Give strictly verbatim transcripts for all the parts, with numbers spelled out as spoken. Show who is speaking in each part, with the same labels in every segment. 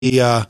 Speaker 1: uh,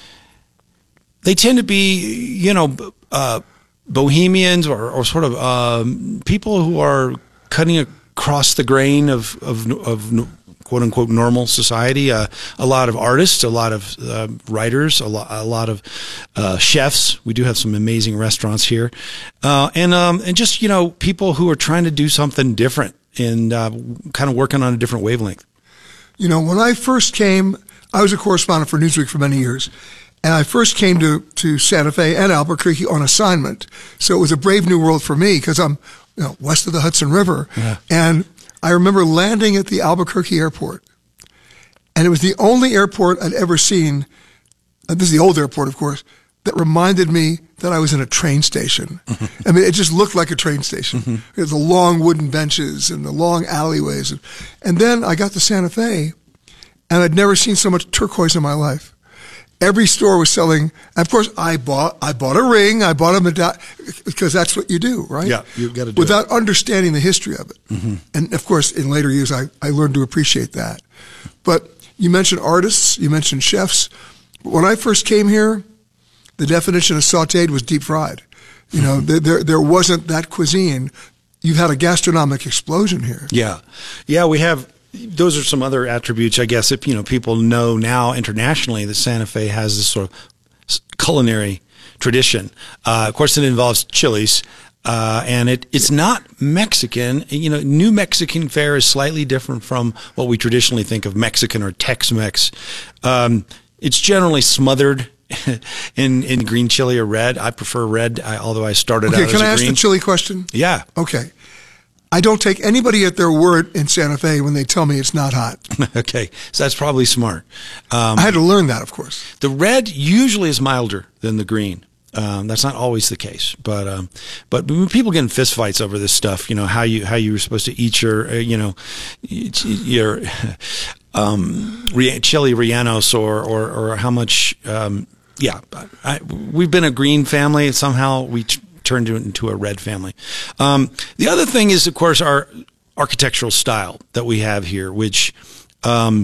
Speaker 1: they tend to be, you know, uh, bohemians or, or sort of um, people who are cutting across the grain of, of, of quote unquote normal society. Uh, a lot of artists, a lot of uh, writers, a, lo- a lot of uh, chefs. We do have some amazing restaurants here, uh, and um, and just you know people who are trying to do something different and uh, kind of working on a different wavelength.
Speaker 2: You know, when I first came, I was a correspondent for Newsweek for many years. And I first came to, to Santa Fe and Albuquerque on assignment. So it was a brave new world for me because I'm, you know, west of the Hudson River. Yeah. And I remember landing at the Albuquerque airport. And it was the only airport I'd ever seen, and this is the old airport, of course, that reminded me that I was in a train station. Mm-hmm. I mean, it just looked like a train station. Mm-hmm. The long wooden benches and the long alleyways. And then I got to Santa Fe, and I'd never seen so much turquoise in my life. Every store was selling. Of course, I bought. I bought a ring. I bought a medallion because that's what you do, right?
Speaker 1: Yeah, you've got to do
Speaker 2: without
Speaker 1: it.
Speaker 2: understanding the history of it. Mm-hmm. And of course, in later years, I, I learned to appreciate that. But you mentioned artists. You mentioned chefs. When I first came here, the definition of sautéed was deep fried. You know, there, there there wasn't that cuisine. You've had a gastronomic explosion here.
Speaker 1: Yeah, yeah, we have. Those are some other attributes, I guess, if, you know, people know now internationally that Santa Fe has this sort of culinary tradition. Uh, of course, it involves chilies, uh, and it, it's not Mexican. You know, New Mexican fare is slightly different from what we traditionally think of Mexican or Tex-Mex. Um, it's generally smothered in, in green chili or red. I prefer red, I, although I started
Speaker 2: okay,
Speaker 1: out as a
Speaker 2: green.
Speaker 1: green.
Speaker 2: Can I ask the chili question?
Speaker 1: Yeah.
Speaker 2: Okay. I don't take anybody at their word in Santa Fe when they tell me it's not hot.
Speaker 1: Okay, so that's probably smart. Um,
Speaker 2: I had to learn that, of course.
Speaker 1: The red usually is milder than the green. Um, that's not always the case, but um, but when people get in fistfights over this stuff, you know how you how you were supposed to eat your uh, you know your um, chili rellenos or or or how much um, yeah I, we've been a green family somehow we. turned it into a red family. Um, the other thing is, of course, our architectural style that we have here, which um,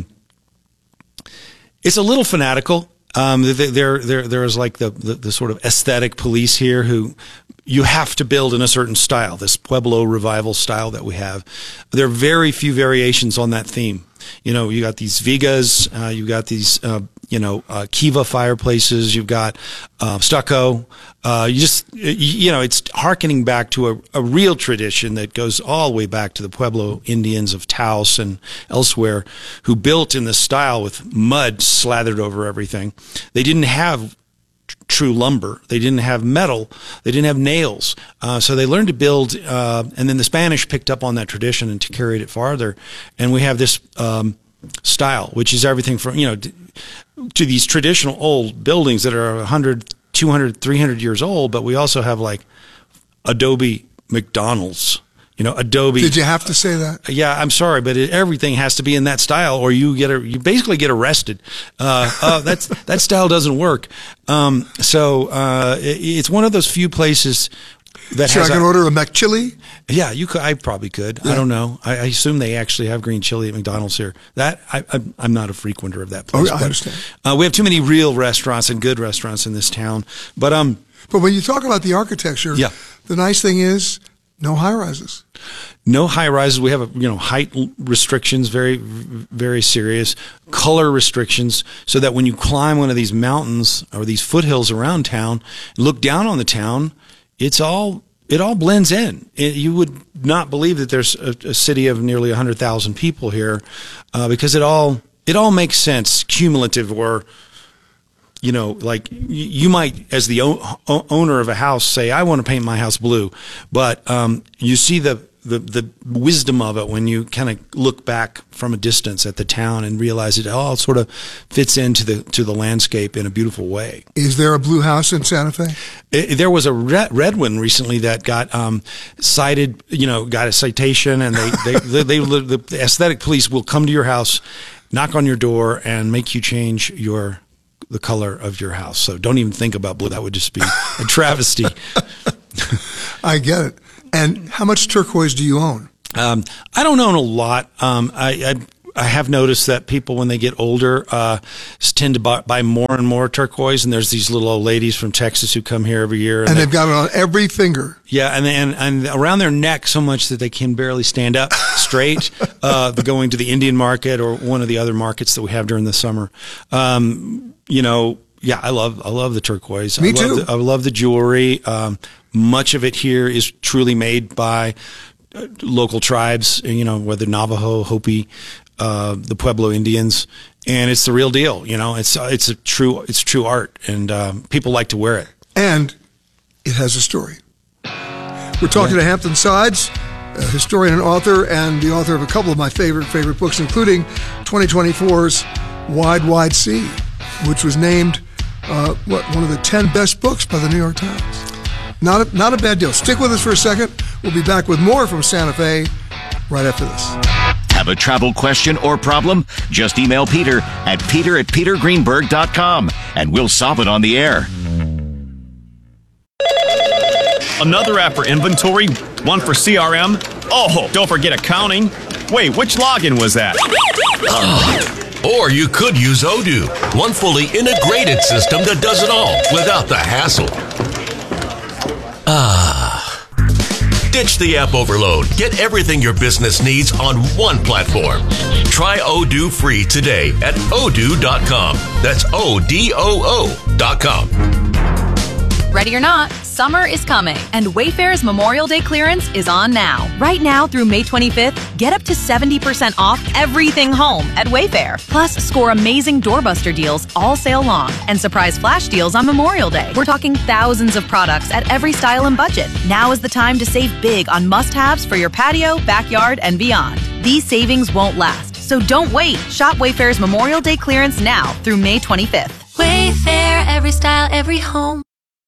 Speaker 1: it's a little fanatical. Um, there, there, there is like the, the, the sort of aesthetic police here who you have to build in a certain style, this Pueblo revival style that we have. There are very few variations on that theme. You know, you got these vigas, uh, you got these, uh, you know, uh, kiva fireplaces, you've got uh, stucco. Uh, you just, you know, it's hearkening back to a, a real tradition that goes all the way back to the Pueblo Indians of Taos and elsewhere who built in this style with mud slathered over everything. They didn't have true lumber. They didn't have metal. They didn't have nails. Uh, so they learned to build, uh, and then the Spanish picked up on that tradition and carried it farther. And we have this um, style, which is everything from, you know, to, to these traditional old buildings that are one hundred, two hundred, three hundred years old, but we also have like Adobe McDonald's. You know, Adobe.
Speaker 2: Did you have to say that?
Speaker 1: Uh, yeah, I'm sorry, but it, everything has to be in that style, or you get a, you basically get arrested. Uh, uh, that's that style doesn't work. Um, so uh, it, it's one of those few places that
Speaker 2: so
Speaker 1: has.
Speaker 2: I can
Speaker 1: a,
Speaker 2: order a McChili?
Speaker 1: Yeah, you could. I probably could. Yeah. I don't know. I, I assume they actually have green chili at McDonald's here. That I, I'm, I'm not a frequenter of that place.
Speaker 2: Oh, I
Speaker 1: but,
Speaker 2: understand.
Speaker 1: Uh, we have too many real restaurants and good restaurants in this town, but um.
Speaker 2: But when you talk about the architecture,
Speaker 1: yeah.
Speaker 2: the nice thing is no high rises.
Speaker 1: No high rises. We have, a, you know, height restrictions, very, very serious. Color restrictions, so that when you climb one of these mountains or these foothills around town, look down on the town, it's all it all blends in. It, you would not believe that there's a, a city of nearly a hundred thousand people here, uh, because it all it all makes sense, cumulative or. You know, like you might, as the o- owner of a house, say, "I want to paint my house blue," but um, you see the, the the wisdom of it when you kind of look back from a distance at the town and realize it all sort of fits into the to the landscape in a beautiful way.
Speaker 2: Is there a blue house in Santa Fe?
Speaker 1: It, there was a red, red one recently that got um, cited. You know, got a citation, and they they, they, they, they the aesthetic police will come to your house, knock on your door, and make you change your. The color of your house. So don't even think about blue. That would just be a travesty.
Speaker 2: I get it. And how much turquoise do you own?
Speaker 1: Um, I don't own a lot. Um, I, I I have noticed that people, when they get older, uh, tend to buy, buy more and more turquoise. And there's these little old ladies from Texas who come here every year.
Speaker 2: And, and they've got it on every finger.
Speaker 1: Yeah, and, and and around their neck so much that they can barely stand up straight. uh, going to the Indian market or one of the other markets that we have during the summer. Um, you know, yeah, I love I love the turquoise.
Speaker 2: Me
Speaker 1: I love
Speaker 2: too.
Speaker 1: The, I love the jewelry. Um, much of it here is truly made by uh, local tribes. You know, whether Navajo, Hopi, uh, the Pueblo Indians, and it's the real deal. You know, it's it's a true it's true art, and um, people like to wear it.
Speaker 2: And it has a story. We're talking yeah. to Hampton Sides, a historian and author, and the author of a couple of my favorite favorite books, including twenty twenty-four's Wide, Wide Sea, which was named uh, what one of the ten best books by the New York Times. Not a, not a bad deal. Stick with us for a second. We'll be back with more from Santa Fe right after this.
Speaker 3: Have a travel question or problem? Just email Peter at peter at peter greenberg dot com, and we'll solve it on the air.
Speaker 4: Another app for inventory, one for C R M. Oh, don't forget accounting. Wait, which login was that?
Speaker 5: Or you could use Odoo, one fully integrated system that does it all without the hassle. Ah. Ditch the app overload. Get everything your business needs on one platform. Try Odoo free today at odoo dot com. That's O D O O dot com.
Speaker 6: Ready or not, summer is coming, and Wayfair's Memorial Day clearance is on now. Right now through May twenty-fifth, get up to seventy percent off everything home at Wayfair. Plus, score amazing doorbuster deals all sale long and surprise flash deals on Memorial Day. We're talking thousands of products at every style and budget. Now is the time to save big on must-haves for your patio, backyard, and beyond. These savings won't last, so don't wait. Shop Wayfair's Memorial Day clearance now through May twenty-fifth.
Speaker 7: Wayfair, every style, every home.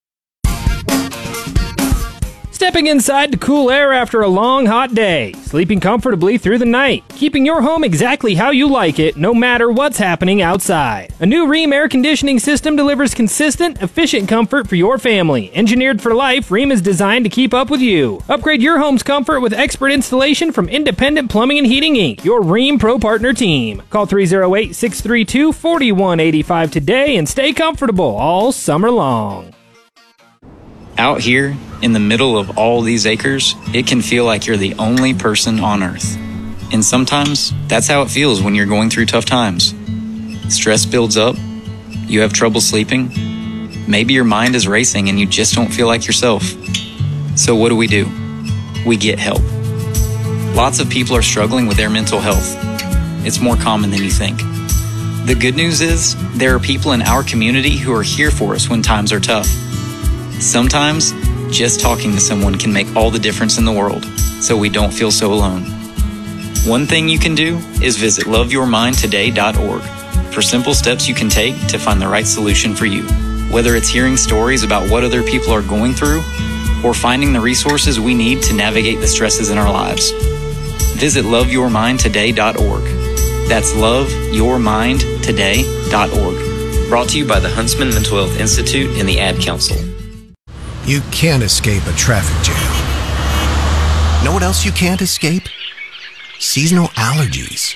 Speaker 8: Stepping inside to cool air after a long, hot day. Sleeping comfortably through the night. Keeping your home exactly how you like it, no matter what's happening outside. A new Rheem air conditioning system delivers consistent, efficient comfort for your family. Engineered for life, Rheem is designed to keep up with you. Upgrade your home's comfort with expert installation from Independent Plumbing and Heating Incorporated, your Rheem Pro Partner team. Call three oh eight, six three two, four one eight five today and stay comfortable all summer long.
Speaker 9: Out here, in the middle of all these acres, it can feel like you're the only person on Earth. And sometimes, that's how it feels when you're going through tough times. Stress builds up, you have trouble sleeping, maybe your mind is racing and you just don't feel like yourself. So what do we do? We get help. Lots of people are struggling with their mental health. It's more common than you think. The good news is, there are people in our community who are here for us when times are tough. Sometimes, just talking to someone can make all the difference in the world, so we don't feel so alone. One thing you can do is visit love your mind today dot org for simple steps you can take to find the right solution for you. Whether it's hearing stories about what other people are going through, or finding the resources we need to navigate the stresses in our lives. Visit love your mind today dot org. That's love your mind today dot org. Brought to you by the Huntsman Mental Health Institute and the Ad Council.
Speaker 10: You can't escape a traffic jam. Know what else you can't escape? Seasonal allergies.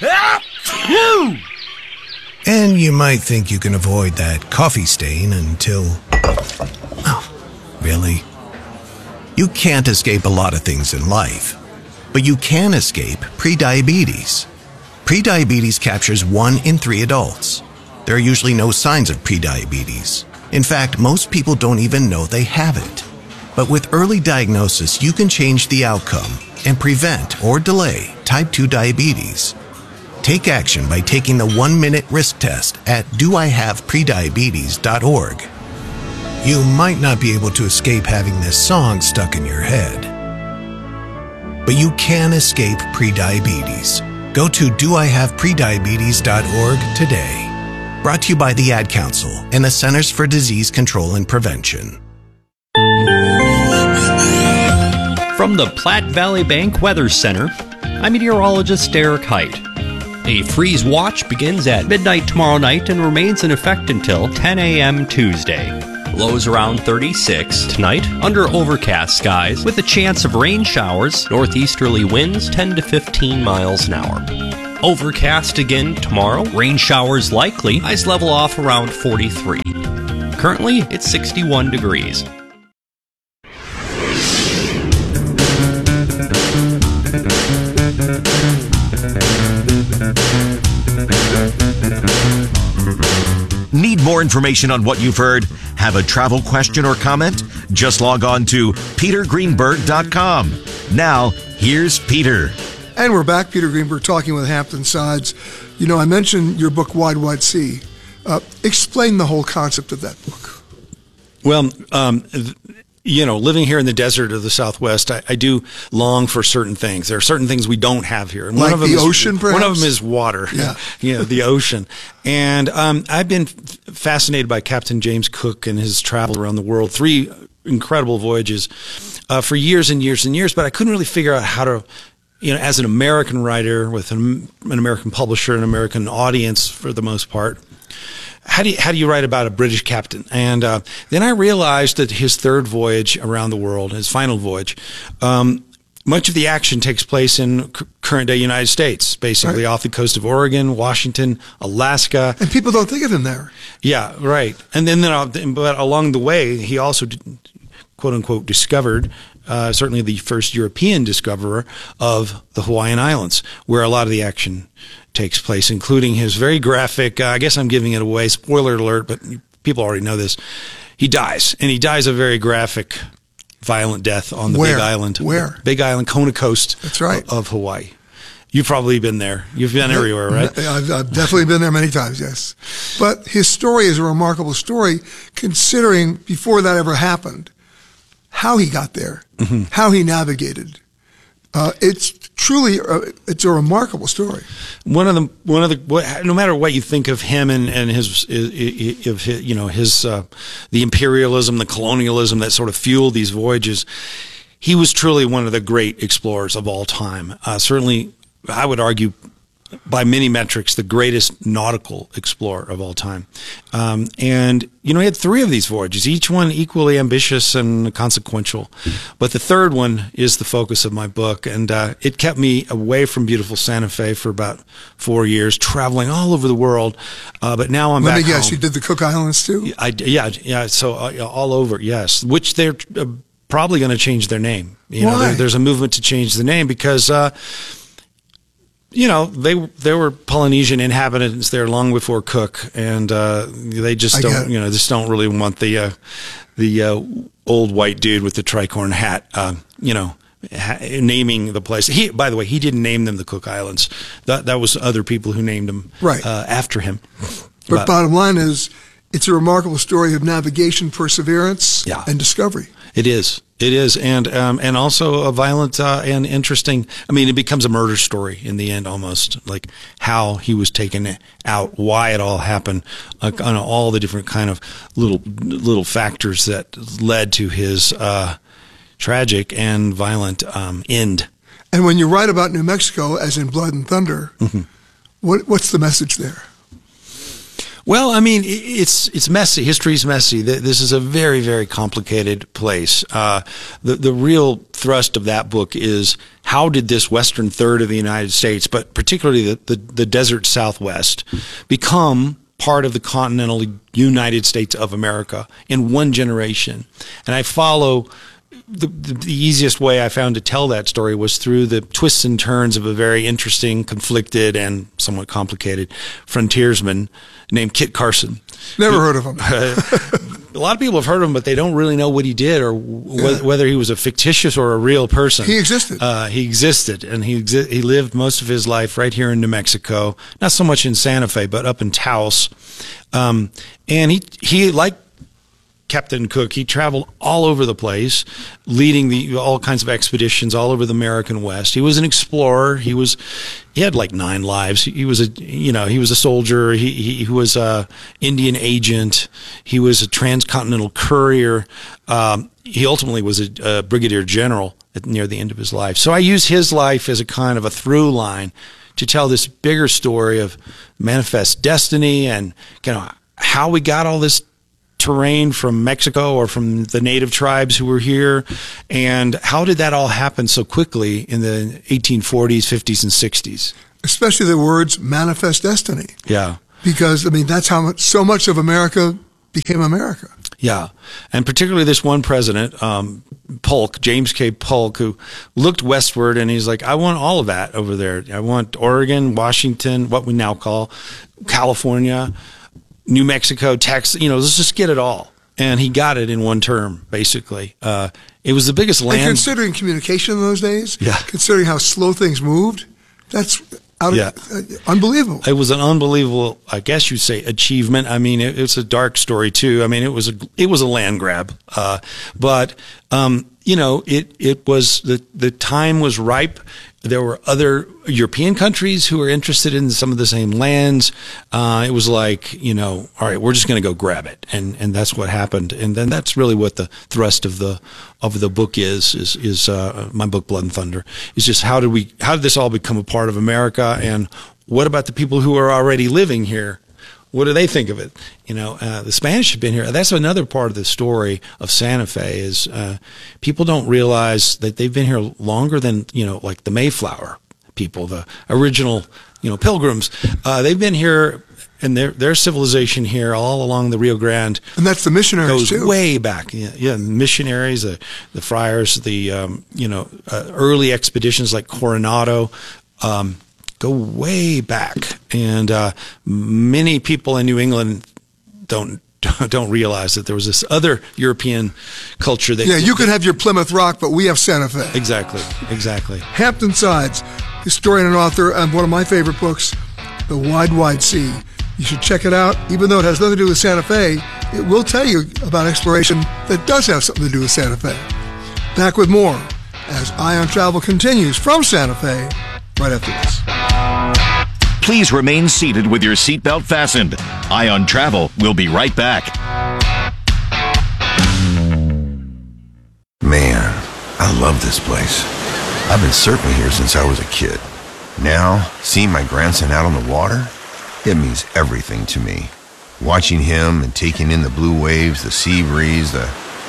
Speaker 10: And you might think you can avoid that coffee stain until... Oh, really? You can't escape a lot of things in life, but you can escape prediabetes. Prediabetes captures one in three adults. There are usually no signs of prediabetes. In fact, most people don't even know they have it. But with early diagnosis, you can change the outcome and prevent or delay type two diabetes. Take action by taking the one-minute risk test at do I have prediabetes dot org. You might not be able to escape having this song stuck in your head, but you can escape prediabetes. Go to do I have prediabetes dot org today. Brought to you by the Ad Council and the Centers for Disease Control and Prevention.
Speaker 11: From the Platte Valley Bank Weather Center, I'm meteorologist Derek Height. A freeze watch begins at midnight tomorrow night and remains in effect until ten a.m. Tuesday. Lows around thirty-six tonight, under overcast skies, with a chance of rain showers, northeasterly winds ten to fifteen miles an hour. Overcast again tomorrow. Rain showers likely. Highs level off around forty-three. Currently, it's sixty-one degrees.
Speaker 5: Need more information on what you've heard? Have a travel question or comment? Just log on to peter greenberg dot com. Now, here's Peter.
Speaker 2: And we're back, Peter Greenberg, talking with Hampton Sides. You know, I mentioned your book, Wide, Wide Sea. Uh, explain the whole concept of that book.
Speaker 1: Well, um, you know, living here in the desert of the Southwest, I, I do long for certain things. There are certain things we don't have here. And
Speaker 2: like
Speaker 1: one of them
Speaker 2: the
Speaker 1: is,
Speaker 2: ocean, perhaps?
Speaker 1: One of them is water.
Speaker 2: Yeah.
Speaker 1: you know, the ocean. And um, I've been fascinated by Captain James Cook and his travel around the world. Three incredible voyages uh, for years and years and years, but I couldn't really figure out how to, you know, as an American writer with an, an American publisher, an American audience for the most part, how do you, how do you write about a British captain? And uh, then I realized that his third voyage around the world, his final voyage, um, much of the action takes place in c- current day United States, basically
Speaker 2: right.
Speaker 1: off the coast of Oregon, Washington, Alaska.
Speaker 2: And people don't think of him there.
Speaker 1: Yeah, right. And then, then uh, but along the way, he also did, quote unquote discovered. Uh, certainly the first European discoverer of the Hawaiian Islands, where a lot of the action takes place, including his very graphic, uh, I guess I'm giving it away, spoiler alert, but people already know this. He dies, and he dies a very graphic, violent death on the
Speaker 2: Where?
Speaker 1: Big Island.
Speaker 2: Where?
Speaker 1: Big Island, Kona Coast.
Speaker 2: That's right.
Speaker 1: Of, of Hawaii. You've probably been there. You've been everywhere, right?
Speaker 2: I've, I've definitely been there many times, yes. But his story is a remarkable story, considering before that ever happened, how he got there, mm-hmm. how he navigated. Uh, it's truly, uh, it's a remarkable story.
Speaker 1: One of the, one of the, no matter what you think of him and, and his, of his, you know, his, uh, the imperialism, the colonialism that sort of fueled these voyages, he was truly one of the great explorers of all time. Uh, certainly, I would argue, by many metrics, the greatest nautical explorer of all time. Um, and, you know, he had three of these voyages, each one equally ambitious and consequential. But the third one is the focus of my book. And uh, it kept me away from beautiful Santa Fe for about four years, traveling all over the world. Uh, but now I'm
Speaker 2: Let
Speaker 1: back
Speaker 2: me guess,
Speaker 1: home.
Speaker 2: you did the Cook Islands too?
Speaker 1: I, yeah, yeah. So uh, all over, yes. Which they're uh, probably going to change their name. You
Speaker 2: Why?
Speaker 1: know, there, there's a movement to change the name because... Uh, You know, they there were Polynesian inhabitants there long before Cook, and uh, they just
Speaker 2: I
Speaker 1: don't, you know, just don't really want the uh, the uh, old white dude with the tricorn hat, uh, you know, ha- naming the place. He, by the way, he didn't name them the Cook Islands. That that was other people who named them
Speaker 2: right.
Speaker 1: uh, after him.
Speaker 2: But,
Speaker 1: but
Speaker 2: bottom line is, it's a remarkable story of navigation, perseverance,
Speaker 1: yeah.
Speaker 2: and discovery.
Speaker 1: It is. It is, and um, and also a violent uh, and interesting. I mean, it becomes a murder story in the end, almost like how he was taken out, why it all happened, like on all the different kind of little little factors that led to his uh, tragic and violent um, end.
Speaker 2: And when you write about New Mexico, as in Blood and Thunder,
Speaker 1: mm-hmm.
Speaker 2: what what's the message there?
Speaker 1: Well, I mean, it's it's messy. History's messy. This is a very, very complicated place. Uh, the the real thrust of that book is how did this western third of the United States, but particularly the, the, the desert Southwest, become part of the continental United States of America in one generation? And I follow... The, the, the easiest way I found to tell that story was through the twists and turns of a very interesting, conflicted, and somewhat complicated frontiersman named Kit Carson.
Speaker 2: Never
Speaker 1: who,
Speaker 2: heard of him.
Speaker 1: uh, a lot of people have heard of him, but they don't really know what he did or w-
Speaker 2: yeah.
Speaker 1: whether he was a fictitious or a real person.
Speaker 2: He existed.
Speaker 1: Uh, he existed, and he exi- he lived most of his life right here in New Mexico. Not so much in Santa Fe, but up in Taos. Um, and he he like Captain Cook, he traveled all over the place, leading the all kinds of expeditions all over the American West. He was an explorer. He was, he had like nine lives. He was a, you know, he was a soldier. He he, he was a Indian agent. He was a transcontinental courier. Um, he ultimately was a, a brigadier general at, near the end of his life. So I use his life as a kind of a through line to tell this bigger story of manifest destiny and, you know, how we got all this terrain from Mexico or from the native tribes who were here, and how did that all happen so quickly in the eighteen forties, fifties, and sixties?
Speaker 2: especially the words manifest destiny.
Speaker 1: Yeah.
Speaker 2: Because, I mean, that's how much, so much of America became America.
Speaker 1: Yeah. And particularly this one president, um, Polk, James K. Polk, who looked westward and he's like, I want all of that over there. I want Oregon, Washington, what we now call California, New Mexico, Texas, you know, let's just get it all. And he got it in one term, basically. Uh, it was the biggest land.
Speaker 2: And considering communication in those days,
Speaker 1: yeah.
Speaker 2: considering how slow things moved, that's out
Speaker 1: yeah.
Speaker 2: of, uh, unbelievable.
Speaker 1: It was an unbelievable, I guess you'd say, achievement. I mean, it, it's a dark story too. I mean, it was a it was a land grab, uh, but um, you know, it it was the the time was ripe. There were other European countries who were interested in some of the same lands. Uh, it was like, you know, all right, we're just going to go grab it, and and that's what happened. And then that's really what the thrust of the of the book is is is uh, my book, Blood and Thunder. Is just how did we how did this all become a part of America, and what about the people who are already living here? What do they think of it? You know, uh, the Spanish have been here. That's another part of the story of Santa Fe is uh, people don't realize that they've been here longer than, you know, like the Mayflower people, the original, you know, pilgrims. Uh, they've been here, and their their civilization here all along the Rio Grande.
Speaker 2: And that's the missionaries
Speaker 1: goes
Speaker 2: too.
Speaker 1: way back. Yeah, yeah, missionaries, the the friars, the um, you know uh, early expeditions like Coronado. Um, go way back, and uh, many people in New England don't don't realize that there was this other European culture that
Speaker 2: yeah you could have your Plymouth Rock, but we have Santa Fe.
Speaker 1: Exactly, exactly.
Speaker 2: Hampton Sides, historian and author of one of my favorite books, The Wide Wide Sea. You should check it out. Even though it has nothing to do with Santa Fe, it will tell you about exploration that does have something to do with Santa Fe. Back with more as Eye on Travel continues from Santa Fe right after this.
Speaker 3: Please remain seated with your seatbelt fastened. Eye on Travel will be right back.
Speaker 12: Man, I love this place. I've been surfing here since I was a kid. Now, seeing my grandson out on the water, it means everything to me. Watching him and taking in the blue waves, the sea breeze, the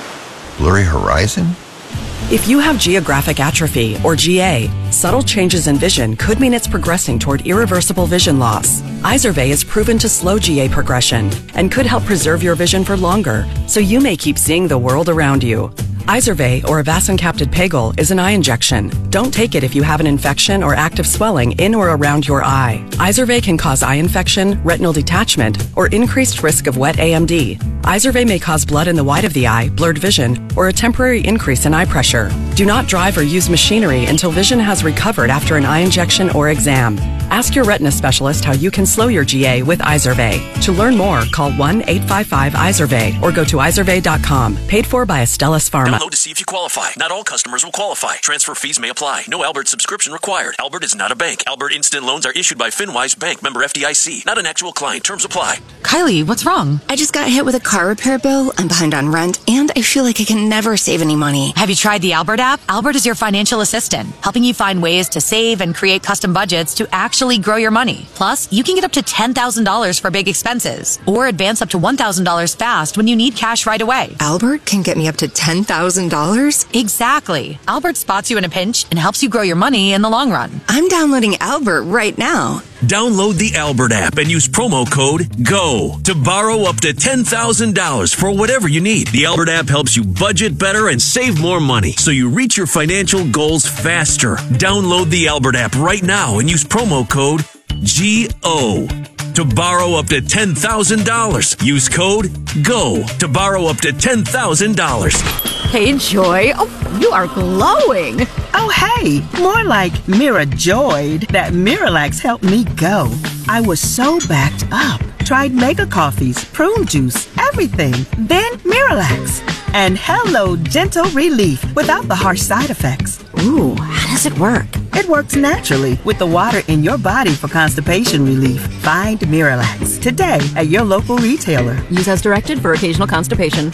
Speaker 12: blurry horizon.
Speaker 13: If you have geographic atrophy, or G A, subtle changes in vision could mean it's progressing toward irreversible vision loss. Izervay is proven to slow G A progression and could help preserve your vision for longer, so you may keep seeing the world around you. Izervay, or avacincaptad pegol, is an eye injection. Don't take it if you have an infection or active swelling in or around your eye. Izervay can cause eye infection, retinal detachment, or increased risk of wet A M D. Izervay may cause blood in the white of the eye, blurred vision, or a temporary increase in eye pressure. Do not drive or use machinery until vision has recovered after an eye injection or exam. Ask your retina specialist how you can slow your G A with Izervay. To learn more, call one eight five five Izervay or go to izervay dot com. Paid for by Astellas Pharma.
Speaker 14: Download to see if you qualify. Not all customers will qualify. Transfer fees may apply. No Albert subscription required. Albert is not a bank. Albert Instant Loans are issued by FinWise Bank, member F D I C. Not an actual client. Terms apply.
Speaker 15: Kylie, what's wrong? I just got hit with a car repair bill. I'm behind on rent, and I feel like I can never save any money.
Speaker 6: Have you tried the Albert app? Albert is your financial assistant, helping you find ways to save and create custom budgets to actually grow your money. Plus, you can get up to ten thousand dollars for big expenses, or advance up to one thousand dollars fast when you need cash right away.
Speaker 15: Albert can get me up to ten thousand dollars?
Speaker 6: Exactly. Albert spots you in a pinch and helps you grow your money in the long run.
Speaker 15: I'm downloading Albert right now.
Speaker 14: Download the Albert app and use promo code GO to borrow up to ten thousand dollars for whatever you need. The Albert app helps you budget better and save more money so you reach your financial goals faster. Download the Albert app right now and use promo code G O to borrow up to ten thousand dollars. Use code GO to borrow up to ten thousand dollars.
Speaker 16: Hey, Joy. Oh, you are glowing.
Speaker 17: Oh, hey. More like Mira joyed that Miralax helped me go. I was so backed up. Tried mega coffees, prune juice, everything. Then Miralax. And hello, gentle relief without the harsh side effects.
Speaker 16: Ooh, how does it work?
Speaker 17: It works naturally with the water in your body for constipation relief. Find Miralax today at your local retailer.
Speaker 16: Use as directed for occasional constipation.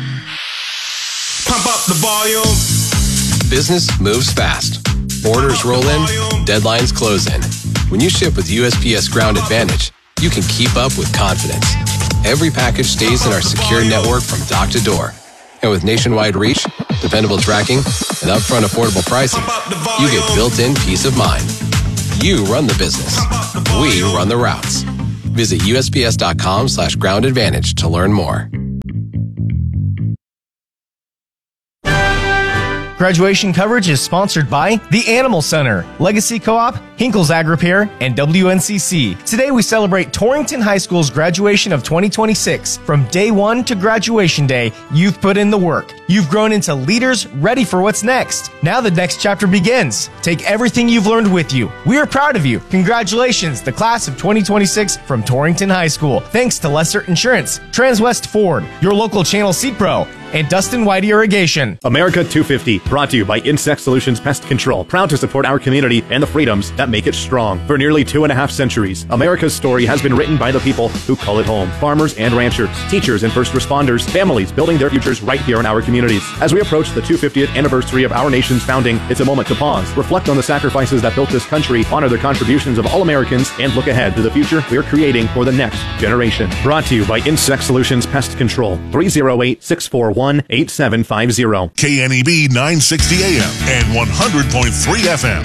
Speaker 18: Pump up the volume.
Speaker 19: Business moves fast. Orders roll in, deadlines close in. When you ship with U S P S Ground Advantage, you can keep up with confidence. Every package stays in our secure network from dock to door. And with nationwide reach, dependable tracking, and upfront affordable pricing, you get built-in peace of mind. You run the business. We run the routes. Visit U S P S dot com slash ground advantage to learn more.
Speaker 18: Graduation coverage is sponsored by the Animal Center, Legacy Co-op, Hinkles Ag Repair, and W N C C. Today we celebrate Torrington High School's graduation of twenty twenty-six. From day one to graduation day, you've put in the work. You've grown into leaders ready for what's next. Now the next chapter begins. Take everything you've learned with you. We are proud of you. Congratulations, the class of twenty twenty-six from Torrington High School. Thanks to Lesser Insurance, Transwest Ford, your local Channel Seed Pro, and Dustin White Irrigation.
Speaker 20: America two fifty, brought to you by Insect Solutions Pest Control, proud to support our community and the freedoms that make it strong. For nearly two and a half centuries, America's story has been written by the people who call it home. Farmers and ranchers, teachers and first responders, families building their futures right here in our communities. As we approach the two hundred fiftieth anniversary of our nation's founding, it's a moment to pause, reflect on the sacrifices that built this country, honor the contributions of all Americans, and look ahead to the future we're creating for the next generation. Brought to you by Insect Solutions Pest Control, three oh eight, six four one, eight seven five zero.
Speaker 21: K N E B nine sixty A M and one hundred point three F M.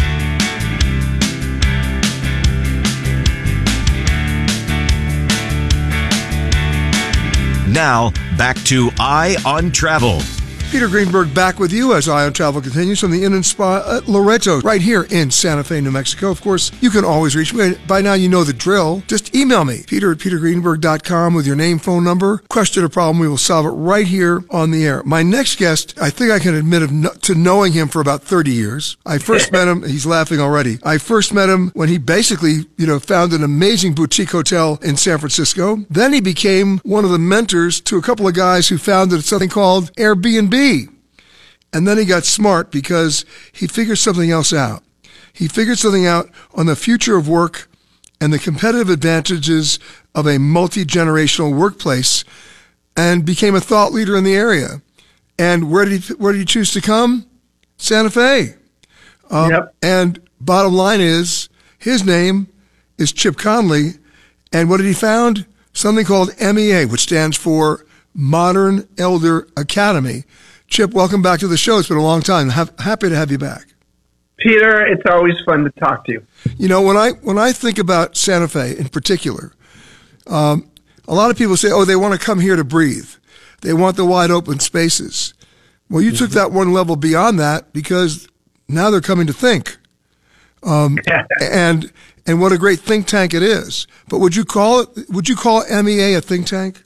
Speaker 3: Now, back to Eye on Travel.
Speaker 2: Peter Greenberg back with you as Eye on Travel continues from the Inn and Spa at Loreto, right here in Santa Fe, New Mexico. Of course, you can always reach me. By now, you know the drill. Just email me, peter at peter greenberg dot com, with your name, phone number, question or problem. We will solve it right here on the air. My next guest, I think I can admit of no, to knowing him for about thirty years. I first met him, he's laughing already. I first met him when he basically, you know, found an amazing boutique hotel in San Francisco. Then he became one of the mentors to a couple of guys who founded something called Airbnb. And then he got smart because he figured something else out. He figured something out on the future of work and the competitive advantages of a multi-generational workplace, and became a thought leader in the area. And where did he, where did he choose to come? Santa Fe. Um, yep. And bottom line is, his name is Chip Conley. And what did he found? Something called M E A, which stands for Modern Elder Academy. Chip, welcome back to the show. It's been a long time. Ha- happy to have you back.
Speaker 22: Peter, it's always fun to talk to you.
Speaker 2: You know, when I when I think about Santa Fe in particular, um, a lot of people say, oh, they want to come here to breathe. They want the wide open spaces. Well, you mm-hmm. took that one level beyond that, because now they're coming to think. Um, and and what a great think tank it is. But would you call it? Would you call M E A a think tank?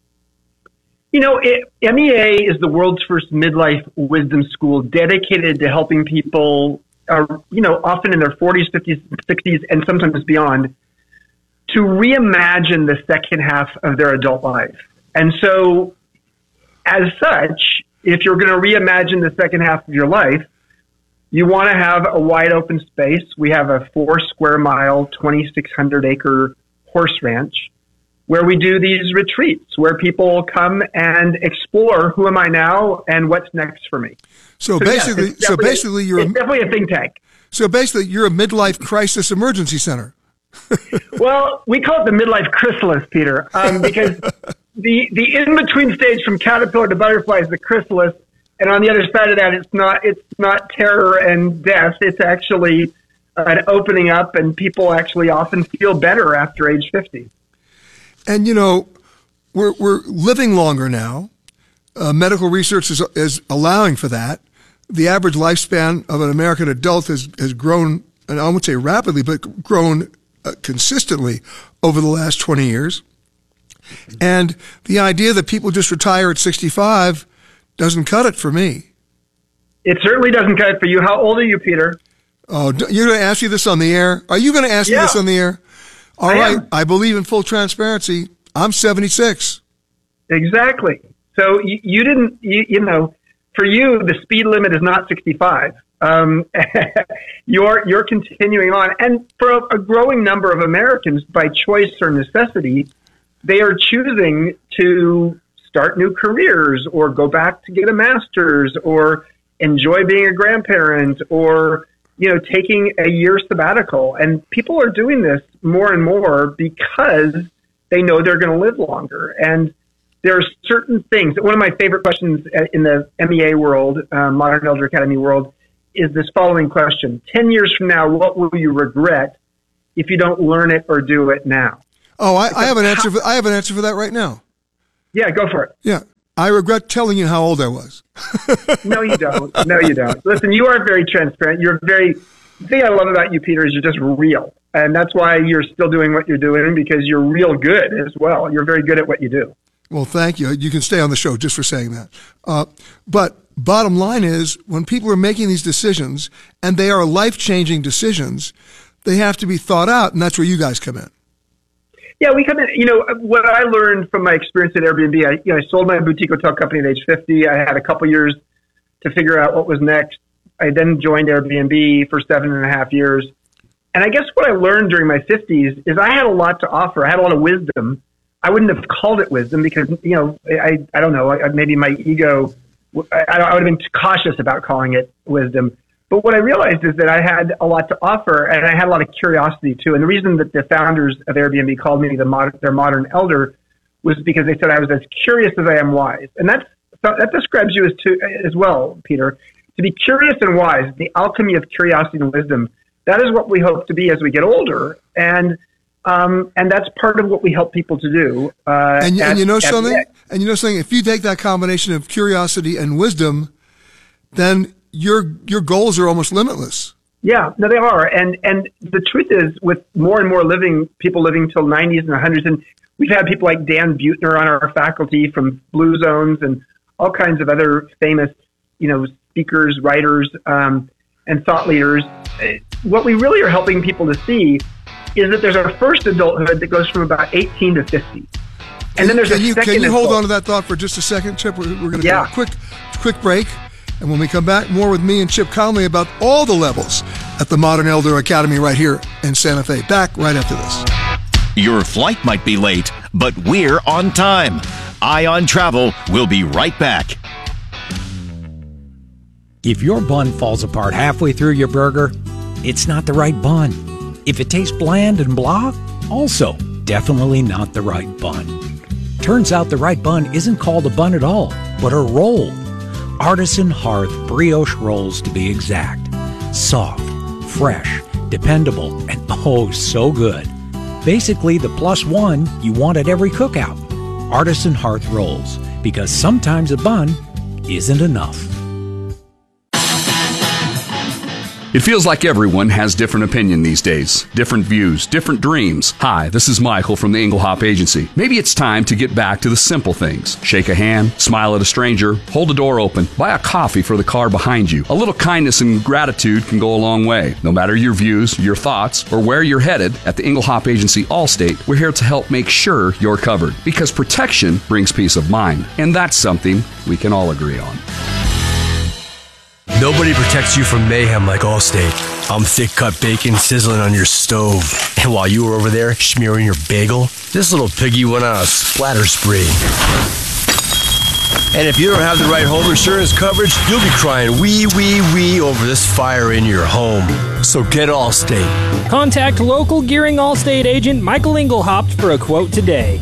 Speaker 22: You know, it, M E A is the world's first midlife wisdom school dedicated to helping people, uh, you know, often in their forties, fifties, sixties, and sometimes beyond, to reimagine the second half of their adult life. And so, as such, if you're going to reimagine the second half of your life, you want to have a wide open space. We have a four square mile, twenty-six hundred acre horse ranch, where we do these retreats where people come and explore who am I now and what's next for me.
Speaker 2: So, so basically, yeah, so basically, you're
Speaker 22: it's a, definitely a think tank.
Speaker 2: So basically, you're a midlife crisis emergency center.
Speaker 22: Well, we call it the midlife chrysalis, Peter, um, because the the in between stage from caterpillar to butterfly is the chrysalis, and on the other side of that, it's not it's not terror and death. It's actually an opening up, and people actually often feel better after age fifty.
Speaker 2: And, you know, we're we're living longer now. Uh, medical research is is allowing for that. The average lifespan of an American adult has, has grown, and I won't say rapidly, but grown uh, consistently over the last twenty years. And the idea that people just retire at sixty-five doesn't cut it for me.
Speaker 22: It certainly doesn't cut it for you. How old are you, Peter?
Speaker 2: Oh, you're going to ask you this on the air? Are you going to ask
Speaker 22: yeah.
Speaker 2: me this on the air? All
Speaker 22: I
Speaker 2: right,
Speaker 22: am.
Speaker 2: I believe in full transparency. I'm seventy-six.
Speaker 22: Exactly. So you, you didn't, you, you know, for you, the speed limit is not sixty-five. Um, you're you're continuing on. And for a, a growing number of Americans, by choice or necessity, they are choosing to start new careers or go back to get a master's or enjoy being a grandparent or, you know, taking a year sabbatical. And people are doing this more and more because they know they're going to live longer. And there are certain things. One of my favorite questions in the M E A world, uh, Modern Elder Academy world, is this following question. Ten years from now, what will you regret if you don't learn it or do it now?
Speaker 2: Oh, I, I have an answer. For, I have an answer for that right now.
Speaker 22: Yeah, go for it.
Speaker 2: Yeah, I regret telling you how old I was.
Speaker 22: No, you don't. No, you don't. Listen, you are very transparent. You're very. The thing I love about you, Peter, is you're just real, and that's why you're still doing what you're doing, because you're real good as well. You're very good at what you do.
Speaker 2: Well, thank you. You can stay on the show just for saying that. Uh, but bottom line is, when people are making these decisions, and they are life-changing decisions, they have to be thought out, and that's where you guys come in.
Speaker 22: Yeah, we come in. You know, what I learned from my experience at Airbnb, I, you know, I sold my boutique hotel company at age fifty. I had a couple years to figure out what was next. I then joined Airbnb for seven and a half years. And I guess what I learned during my fifties is I had a lot to offer. I had a lot of wisdom. I wouldn't have called it wisdom because, you know, I, I don't know, maybe my ego, I, I would have been cautious about calling it wisdom. But what I realized is that I had a lot to offer, and I had a lot of curiosity too. And the reason that the founders of Airbnb called me the modern, their modern elder was because they said I was as curious as I am wise. And that's, that describes you as, to, as well, Peter. To be curious and wise, the alchemy of curiosity and wisdom, that is what we hope to be as we get older. And um, and that's part of what we help people to do. Uh,
Speaker 2: and,
Speaker 22: at,
Speaker 2: and you know something?
Speaker 22: At,
Speaker 2: and you know something? If you take that combination of curiosity and wisdom, then your your goals are almost limitless.
Speaker 22: Yeah, no, they are. And and the truth is, with more and more living people living till nineties and hundreds, and we've had people like Dan Buettner on our faculty from Blue Zones and all kinds of other famous, you know, speakers, writers, um, and thought leaders. What we really are helping people to see is that there's our first adulthood that goes from about eighteen to fifty. And then there's
Speaker 2: can
Speaker 22: a
Speaker 2: you,
Speaker 22: second
Speaker 2: Can you hold
Speaker 22: adult.
Speaker 2: on to that thought for just a second, Chip? We're, we're going to
Speaker 22: Yeah.
Speaker 2: take a quick, quick break. And when we come back, more with me and Chip Conley about all the levels at the Modern Elder Academy right here in Santa Fe. Back right after this.
Speaker 3: Your flight might be late, but we're on time. Ion Travel will be right back.
Speaker 4: If your bun falls apart halfway through your burger, it's not the right bun. If it tastes bland and blah, also definitely not the right bun. Turns out the right bun isn't called a bun at all, but a roll. Artisan Hearth brioche rolls, to be exact. Soft, fresh, dependable, and oh so good. Basically the plus one you want at every cookout. Artisan Hearth rolls, because sometimes a bun isn't enough.
Speaker 7: It feels like everyone has different opinion these days, different views, different dreams. Hi, this is Michael from the Englehop Agency. Maybe it's time to get back to the simple things. Shake a hand, smile at a stranger, hold a door open, buy a coffee for the car behind you. A little kindness and gratitude can go a long way. No matter your views, your thoughts, or where you're headed, at the Englehop Agency Allstate, we're here to help make sure you're covered. Because protection brings peace of mind, and that's something we can all agree on.
Speaker 23: Nobody protects you from mayhem like Allstate. I'm thick-cut bacon sizzling on your stove. And while you were over there smearing your bagel, this little piggy went on a splatter spree. And if you don't have the right home insurance coverage, you'll be crying wee, wee, wee over this fire in your home. So get Allstate.
Speaker 8: Contact local Gearing Allstate agent Michael Engelhopt for a quote today.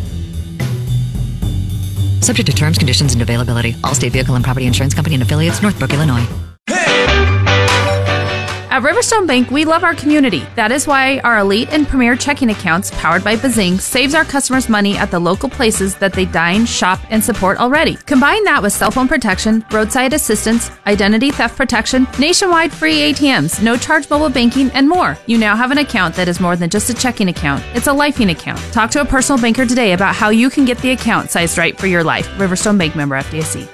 Speaker 24: Subject to terms, conditions, and availability. Allstate Vehicle and Property Insurance Company and Affiliates, Northbrook, Illinois.
Speaker 25: At Riverstone Bank, we love our community. That is why our elite and premier checking accounts, powered by Bazing, saves our customers money at the local places that they dine, shop, and support already. Combine that with cell phone protection, roadside assistance, identity theft protection, nationwide free A T Ms, no charge mobile banking, and more. You now have an account that is more than just a checking account. It's a lifing account. Talk to a personal banker today about how you can get the account sized right for your life. Riverstone Bank, member F D I C.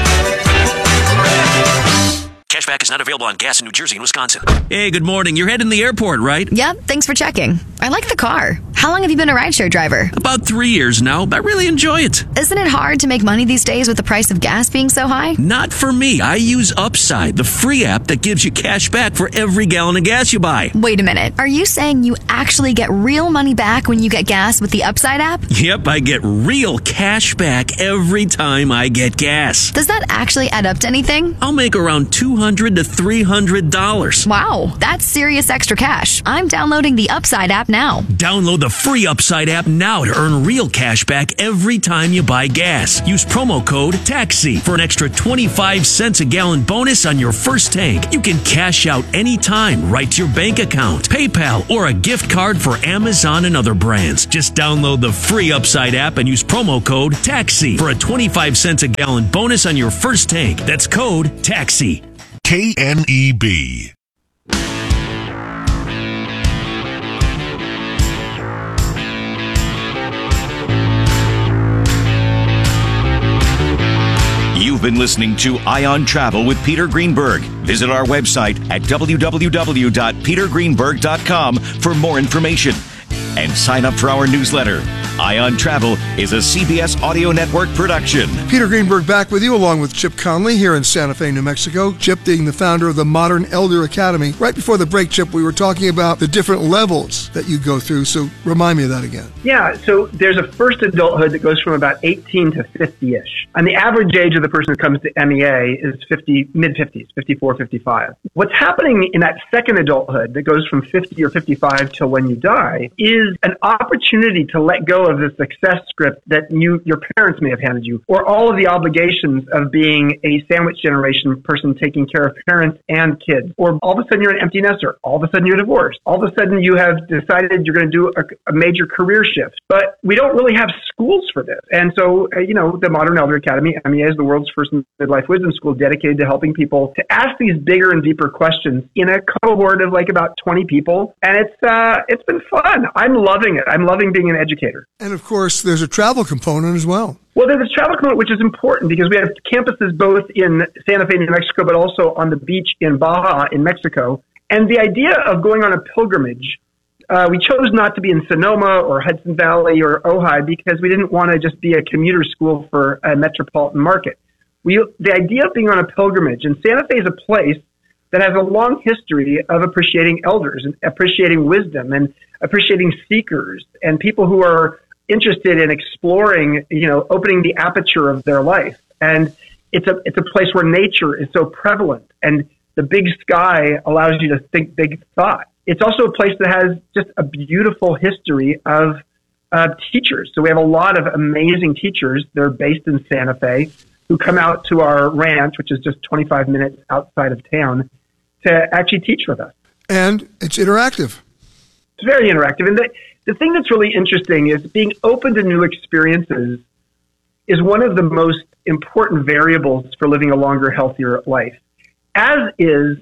Speaker 26: Cashback is not available on gas in New Jersey and Wisconsin. Hey, good morning. You're heading to the airport, right?
Speaker 27: Yep, thanks for checking. I like the car. How long have you been a rideshare driver?
Speaker 26: About three years now. I really enjoy it.
Speaker 27: Isn't it hard to make money these days with the price of gas being so high?
Speaker 26: Not for me. I use Upside, the free app that gives you cash back for every gallon of gas you buy.
Speaker 27: Wait a minute. Are you saying you actually get real money back when you get gas with the Upside app?
Speaker 26: Yep, I get real cash back every time I get gas.
Speaker 27: Does that actually add up to anything?
Speaker 26: I'll make around two hundred to three hundred dollars.
Speaker 27: Wow, that's serious extra cash. I'm downloading the Upside app now.
Speaker 26: Download the free Upside app now to earn real cash back every time you buy gas. Use promo code TAXI for an extra twenty-five cents a gallon bonus on your first tank. You can cash out anytime right to your bank account, PayPal, or a gift card for Amazon and other brands. Just download the free Upside app and use promo code TAXI for a twenty-five cents a gallon bonus on your first tank. That's code TAXI.
Speaker 21: K N E B.
Speaker 3: You've been listening to Ion Travel with Peter Greenberg. Visit our website at w w w dot peter greenberg dot com for more information. And sign up for our newsletter. Ion Travel is a C B S Audio Network production.
Speaker 2: Peter Greenberg back with you along with Chip Conley here in Santa Fe, New Mexico. Chip being the founder of the Modern Elder Academy. Right before the break, Chip, we were talking about the different levels that you go through. So remind me of that again.
Speaker 22: Yeah, so there's a first adulthood that goes from about eighteen to fifty-ish. And the average age of the person who comes to M E A is fifty, mid-fifties, fifty-four, fifty-five. What's happening in that second adulthood that goes from fifty or fifty-five till when you die is an opportunity to let go of the success script that you, your parents may have handed you, or all of the obligations of being a sandwich generation person taking care of parents and kids. Or all of a sudden you're an empty nester. All of a sudden you're divorced. All of a sudden you have decided you're going to do a, a major career shift. But we don't really have schools for this. And so, uh, you know, the Modern Elder Academy, M E A, is the world's first midlife wisdom school dedicated to helping people to ask these bigger and deeper questions in a cohort of like about twenty people. And it's uh, it's been fun. I'm loving it. I'm loving being an educator.
Speaker 2: And of course, there's a travel component as well.
Speaker 22: Well, there's a travel component, which is important because we have campuses both in Santa Fe, New Mexico, but also on the beach in Baja in Mexico. And the idea of going on a pilgrimage, uh, we chose not to be in Sonoma or Hudson Valley or Ojai because we didn't want to just be a commuter school for a metropolitan market. We, the idea of being on a pilgrimage, and Santa Fe is a place that has a long history of appreciating elders and appreciating wisdom and appreciating seekers and people who are interested in exploring, you know, opening the aperture of their life. And it's a it's a place where nature is so prevalent and the big sky allows you to think big thought. It's also a place that has just a beautiful history of uh, teachers. So we have a lot of amazing teachers. They're based in Santa Fe who come out to our ranch, which is just twenty-five minutes outside of town, to actually teach with us.
Speaker 2: And it's interactive.
Speaker 22: It's very interactive. And the, the thing that's really interesting is being open to new experiences is one of the most important variables for living a longer, healthier life, as is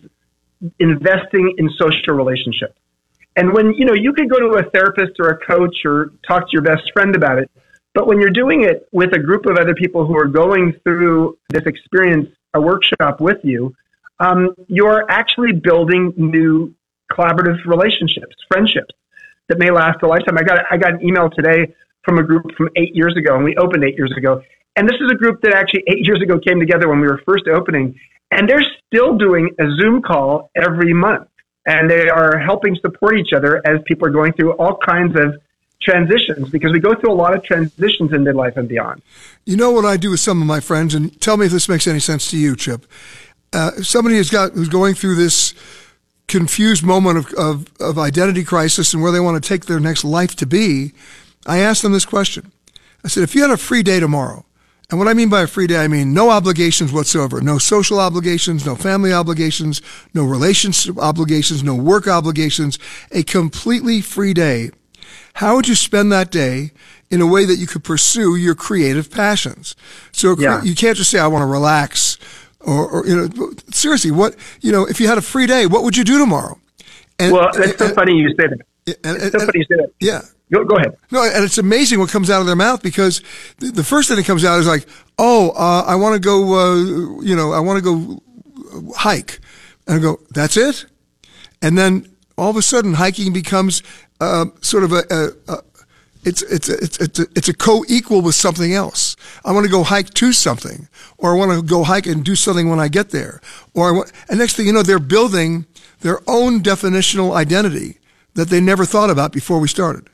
Speaker 22: investing in social relationships. And when, you know, you could go to a therapist or a coach or talk to your best friend about it, but when you're doing it with a group of other people who are going through this experience, a workshop with you, um, you're actually building new collaborative relationships, friendships that may last a lifetime. I got I got an email today from a group from eight years ago, and we opened eight years ago. And this is a group that actually eight years ago came together when we were first opening, and they're still doing a Zoom call every month. And they are helping support each other as people are going through all kinds of transitions, because we go through a lot of transitions in midlife and beyond.
Speaker 2: You know what I do with some of my friends, and tell me if this makes any sense to you, Chip. Uh, if somebody who's got who's going through this confused moment of, of, of identity crisis and where they want to take their next life to be, I asked them this question. I said, if you had a free day tomorrow, and what I mean by a free day, I mean no obligations whatsoever, no social obligations, no family obligations, no relationship obligations, no work obligations, a completely free day, how would you spend that day in a way that you could pursue your creative passions? So yeah. You can't just say, I want to relax. Or, or, you know, seriously, what, you know, if you had a free day, what would you do tomorrow? And,
Speaker 22: well, it's so and, funny you say that.
Speaker 2: And,
Speaker 22: it's so and, funny you say that.
Speaker 2: Yeah.
Speaker 22: Go, go ahead.
Speaker 2: No, and it's amazing what comes out of their mouth, because the, the first thing that comes out is like, oh, uh, I want to go, uh, you know, I want to go hike. And I go, that's it? And then all of a sudden hiking becomes uh, sort of a, a, a It's it's it's it's a, it's a co-equal with something else. I want to go hike to something, or I want to go hike and do something when I get there. Or I want, and next thing you know, they're building their own definitional identity that they never thought about before we started.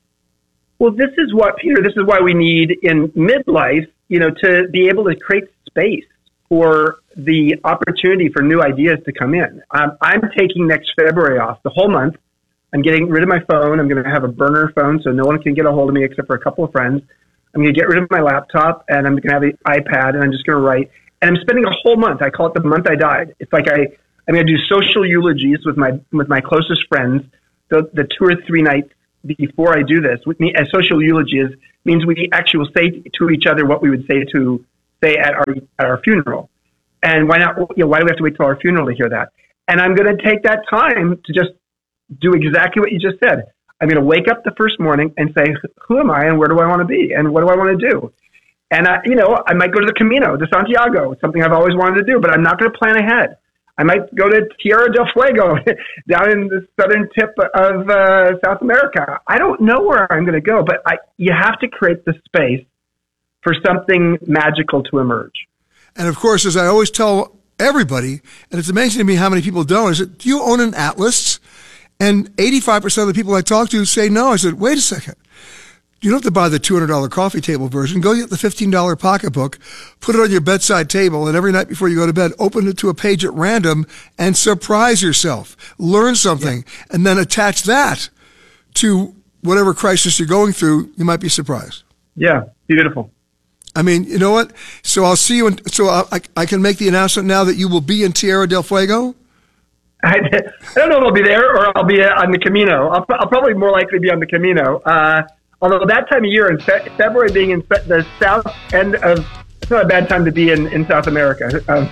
Speaker 22: Well, this is what, Peter, this is why we need in midlife, you know, to be able to create space for the opportunity for new ideas to come in. Um, I'm taking next February off, the whole month. I'm getting rid of my phone. I'm going to have a burner phone so no one can get a hold of me except for a couple of friends. I'm going to get rid of my laptop, and I'm going to have an iPad, and I'm just going to write. And I'm spending a whole month. I call it the month I died. It's like I, I'm going to do social eulogies with my with my closest friends the, the two or three nights before I do this. With me, a social eulogy is, means we actually will say to each other what we would say to say at our at our funeral. And why not? You know, why do we have to wait till our funeral to hear that? And I'm going to take that time to just do exactly what you just said. I'm going to wake up the first morning and say, who am I and where do I want to be and what do I want to do? And, I, you know, I might go to the Camino de Santiago. It's something I've always wanted to do, but I'm not going to plan ahead. I might go to Tierra del Fuego down in the southern tip of uh, South America. I don't know where I'm going to go, but I, you have to create the space for something magical to emerge.
Speaker 2: And, of course, as I always tell everybody, and it's amazing to me how many people don't, is that, do you own an atlas? And eighty-five percent of the people I talk to say no. I said, wait a second. You don't have to buy the two hundred dollars coffee table version. Go get the fifteen dollars pocketbook, put it on your bedside table, and every night before you go to bed, open it to a page at random and surprise yourself. Learn something, yeah. And then attach that to whatever crisis you're going through. You might be surprised.
Speaker 22: Yeah, beautiful.
Speaker 2: I mean, you know what? So I'll see you. In, so I, I can make the announcement now that you will be in Tierra del Fuego.
Speaker 22: I, I don't know if I'll be there or I'll be on the Camino. I'll, I'll probably more likely be on the Camino. Uh, although that time of year, in fe- February being in fe- the south end of, it's not a bad time to be in, in South America. Um,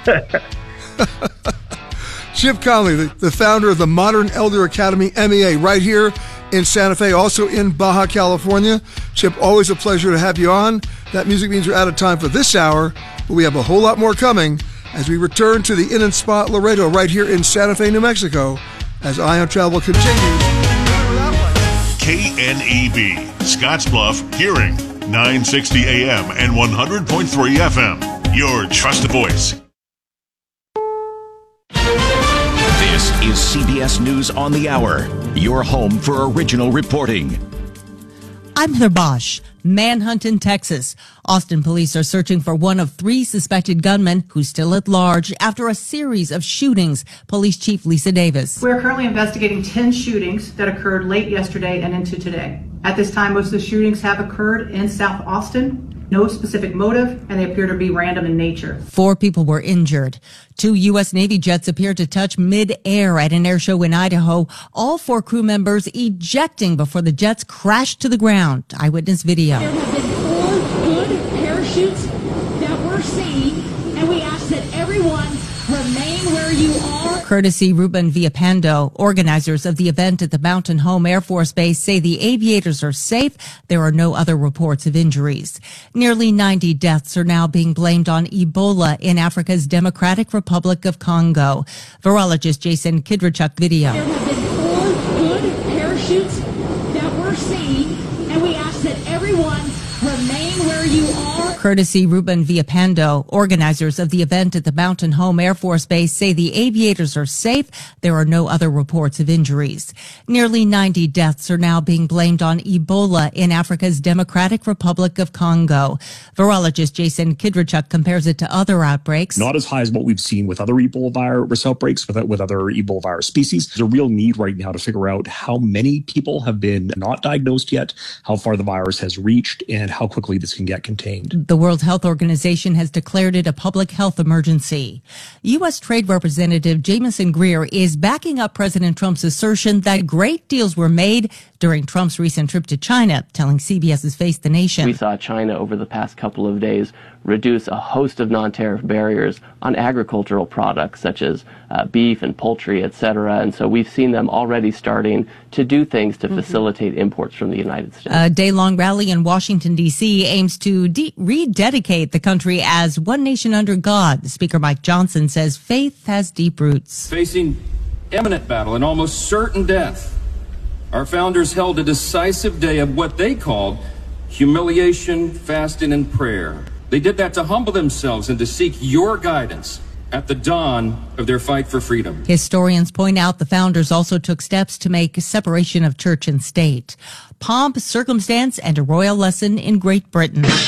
Speaker 2: Chip Conley, the, the founder of the Modern Elder Academy, M E A, right here in Santa Fe, also in Baja California. Chip, always a pleasure to have you on. That music means we're out of time for this hour, but we have a whole lot more coming as we return to the Inn and Spa Laredo right here in Santa Fe, New Mexico, as Eye on Travel continues.
Speaker 21: K N E B, Scottsbluff, Hearing, nine sixty A M and one hundred point three F M. Your trusted voice.
Speaker 3: This is C B S News on the Hour, your home for original reporting.
Speaker 1: I'm Heather Bosch. Manhunt in Texas. Austin police are searching for one of three suspected gunmen who's still at large after a series of shootings. Police Chief Lisa Davis.
Speaker 5: We're currently investigating ten shootings that occurred late yesterday and into today. At this time, most of the shootings have occurred in South Austin. No specific motive, and they appear to be random in nature.
Speaker 1: Four people were injured. Two U S Navy jets appeared to touch mid-air at an air show in Idaho. All four crew members ejecting before the jets crashed to the ground. Eyewitness video.
Speaker 9: There have been four good parachutes that were seen, and we ask that everyone remain where you are.
Speaker 1: Courtesy Ruben Villapando. Organizers of the event at the Mountain Home Air Force Base say the aviators are safe. There are no other reports of injuries. Nearly ninety deaths are now being blamed on Ebola in Africa's Democratic Republic of Congo. Virologist Jason Kidrichuk video.
Speaker 9: There have been four good parachutes that were seen, and we ask that everyone remain where you are.
Speaker 1: Courtesy Ruben Villapando. Organizers of the event at the Mountain Home Air Force Base say the aviators are safe. There are no other reports of injuries. Nearly ninety deaths are now being blamed on Ebola in Africa's Democratic Republic of Congo. Virologist Jason Kidrichuk compares it to other outbreaks.
Speaker 10: Not as high as what we've seen with other Ebola virus outbreaks, with, with other Ebola virus species. There's a real need right now to figure out how many people have been not diagnosed yet, how far the virus has reached, and how quickly this can get contained.
Speaker 1: The World Health Organization has declared it a public health emergency. U S. Trade Representative Jamieson Greer is backing up President Trump's assertion that great deals were made during Trump's recent trip to China, telling C B S's Face the Nation.
Speaker 11: We saw China over the past couple of days reduce a host of non-tariff barriers on agricultural products such as uh, beef and poultry, et cetera. And so we've seen them already starting to do things to mm-hmm. facilitate imports from the United States.
Speaker 1: A day-long rally in Washington, D C aims to de- rededicate the country as one nation under God. Speaker Mike Johnson says faith has deep roots.
Speaker 12: Facing imminent battle and almost certain death, our founders held a decisive day of what they called humiliation, fasting, and prayer. They did that to humble themselves and to seek your guidance at the dawn of their fight for freedom.
Speaker 1: Historians point out the founders also took steps to make separation of church and state. Pomp, circumstance, and a royal lesson in Great Britain.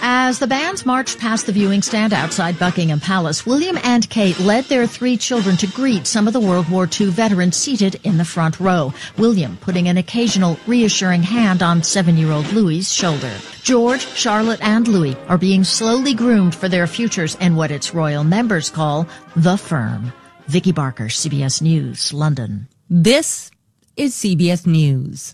Speaker 6: As the bands marched past the viewing stand outside Buckingham Palace, William and Kate led their three children to greet some of the World War Two veterans seated in the front row, William putting an occasional reassuring hand on seven-year-old Louis's shoulder. George, Charlotte, and Louis are being slowly groomed for their futures in what its royal members call the firm. Vicky Barker, C B S News, London.
Speaker 1: This is C B S News.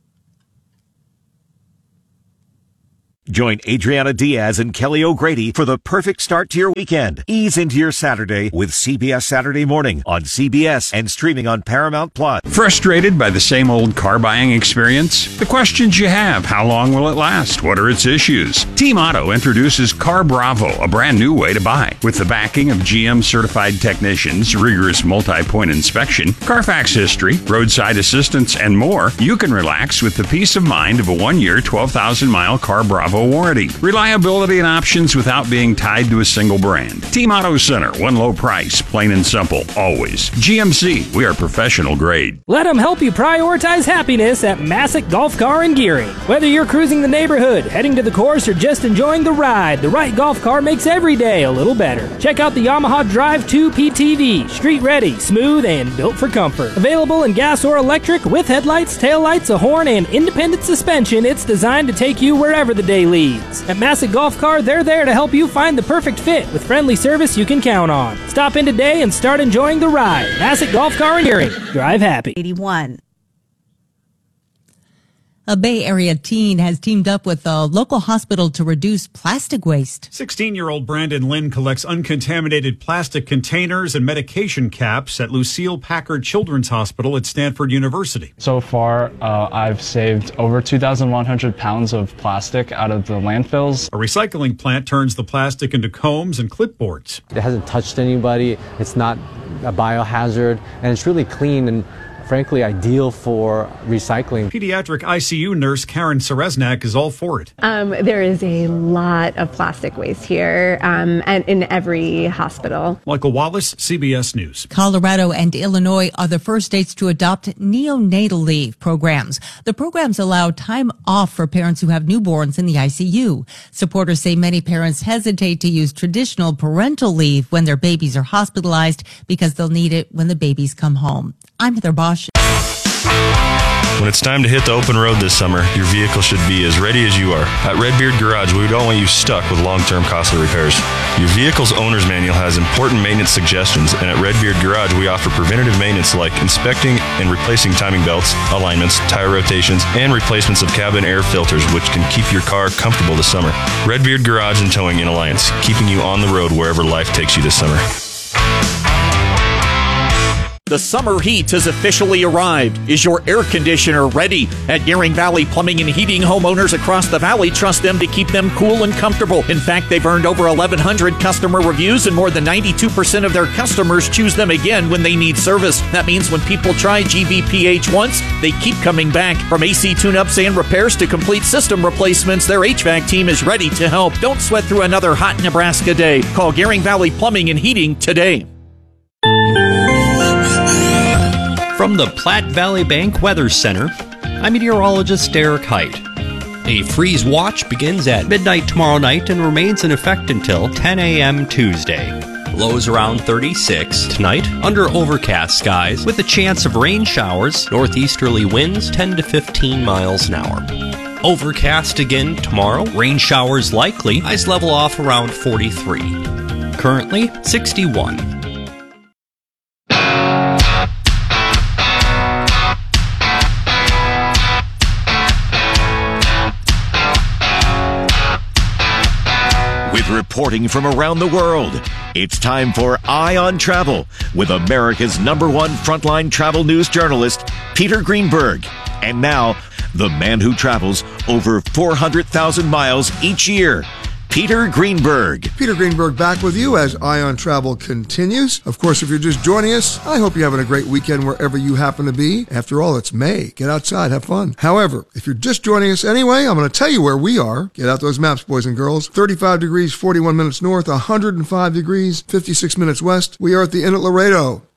Speaker 3: Join Adriana Diaz and Kelly O'Grady for the perfect start to your weekend. Ease into your Saturday with C B S Saturday Morning on C B S and streaming on Paramount Plus.
Speaker 13: Frustrated by the same old car buying experience? The questions you have: how long will it last? What are its issues? Team Auto introduces Car Bravo, a brand new way to buy. With the backing of G M certified technicians, rigorous multi-point inspection, Carfax history, roadside assistance, and more, you can relax with the peace of mind of a one-year, twelve thousand mile Car Bravo warranty. Reliability and options without being tied to a single brand. Team Auto Center, one low price, plain and simple, always. G M C, we are professional grade.
Speaker 8: Let them help you prioritize happiness at Massick Golf Car and Gearing. Whether you're cruising the neighborhood, heading to the course, or just enjoying the ride, the right golf car makes every day a little better. Check out the Yamaha Drive two P T V, street ready, smooth, and built for comfort. Available in gas or electric with headlights, taillights, a horn, and independent suspension, it's designed to take you wherever the day leads. At Massick Golf Car, they're there to help you find the perfect fit with friendly service you can count on. Stop in today and start enjoying the ride. Massick Golf Car and Gearing. Drive happy.
Speaker 1: eighty-one. A Bay Area teen has teamed up with a local hospital to reduce plastic waste.
Speaker 14: sixteen-year-old Brandon Lynn collects uncontaminated plastic containers and medication caps at Lucille Packard Children's Hospital at Stanford University.
Speaker 15: So far, uh, I've saved over two thousand one hundred pounds of plastic out of the landfills.
Speaker 14: A recycling plant turns the plastic into combs and clipboards.
Speaker 16: It hasn't touched anybody. It's not a biohazard, and it's really clean and frankly ideal for recycling.
Speaker 14: Pediatric I C U nurse Karen Sereznak is all for it.
Speaker 17: Um, there is a lot of plastic waste here um, and in every hospital.
Speaker 14: Michael Wallace, C B S News.
Speaker 1: Colorado and Illinois are the first states to adopt neonatal leave programs. The programs allow time off for parents who have newborns in the I C U. Supporters say many parents hesitate to use traditional parental leave when their babies are hospitalized because they'll need it when the babies come home. I'm Heather Bosch.
Speaker 19: When it's time to hit the open road this summer, your vehicle should be as ready as you are. At Redbeard Garage, we don't want you stuck with long-term costly repairs. Your vehicle's owner's manual has important maintenance suggestions, and at Redbeard Garage, we offer preventative maintenance like inspecting and replacing timing belts, alignments, tire rotations, and replacements of cabin air filters, which can keep your car comfortable this summer. Redbeard Garage and Towing in Alliance, keeping you on the road wherever life takes you this summer.
Speaker 28: The summer heat has officially arrived. Is your air conditioner ready? At Gearing Valley Plumbing and Heating, homeowners across the valley trust them to keep them cool and comfortable. In fact, they've earned over eleven hundred customer reviews, and more than ninety-two percent of their customers choose them again when they need service. That means when people try G V P H once, they keep coming back. From A C tune-ups and repairs to complete system replacements, their H V A C team is ready to help. Don't sweat through another hot Nebraska day. Call Gearing Valley Plumbing and Heating today.
Speaker 29: From the Platte Valley Bank Weather Center, I'm meteorologist Derek Height. A freeze watch begins at midnight tomorrow night and remains in effect until ten a.m. Tuesday. Lows around thirty-six tonight, under overcast skies, with a chance of rain showers, northeasterly winds ten to fifteen miles an hour. Overcast again tomorrow, rain showers likely, highs level off around forty-three. Currently, sixty-one.
Speaker 3: With reporting from around the world, it's time for Eye on Travel with America's number one frontline travel news journalist, Peter Greenberg. And now, the man who travels over four hundred thousand miles each year, Peter Greenberg.
Speaker 2: Peter Greenberg back with you as Eye on Travel continues. Of course, if you're just joining us, I hope you're having a great weekend wherever you happen to be. After all, it's May. Get outside, have fun. However, if you're just joining us anyway, I'm going to tell you where we are. Get out those maps, boys and girls. thirty-five degrees, forty-one minutes north, one hundred five degrees, fifty-six minutes west. We are at the Inn at Laredo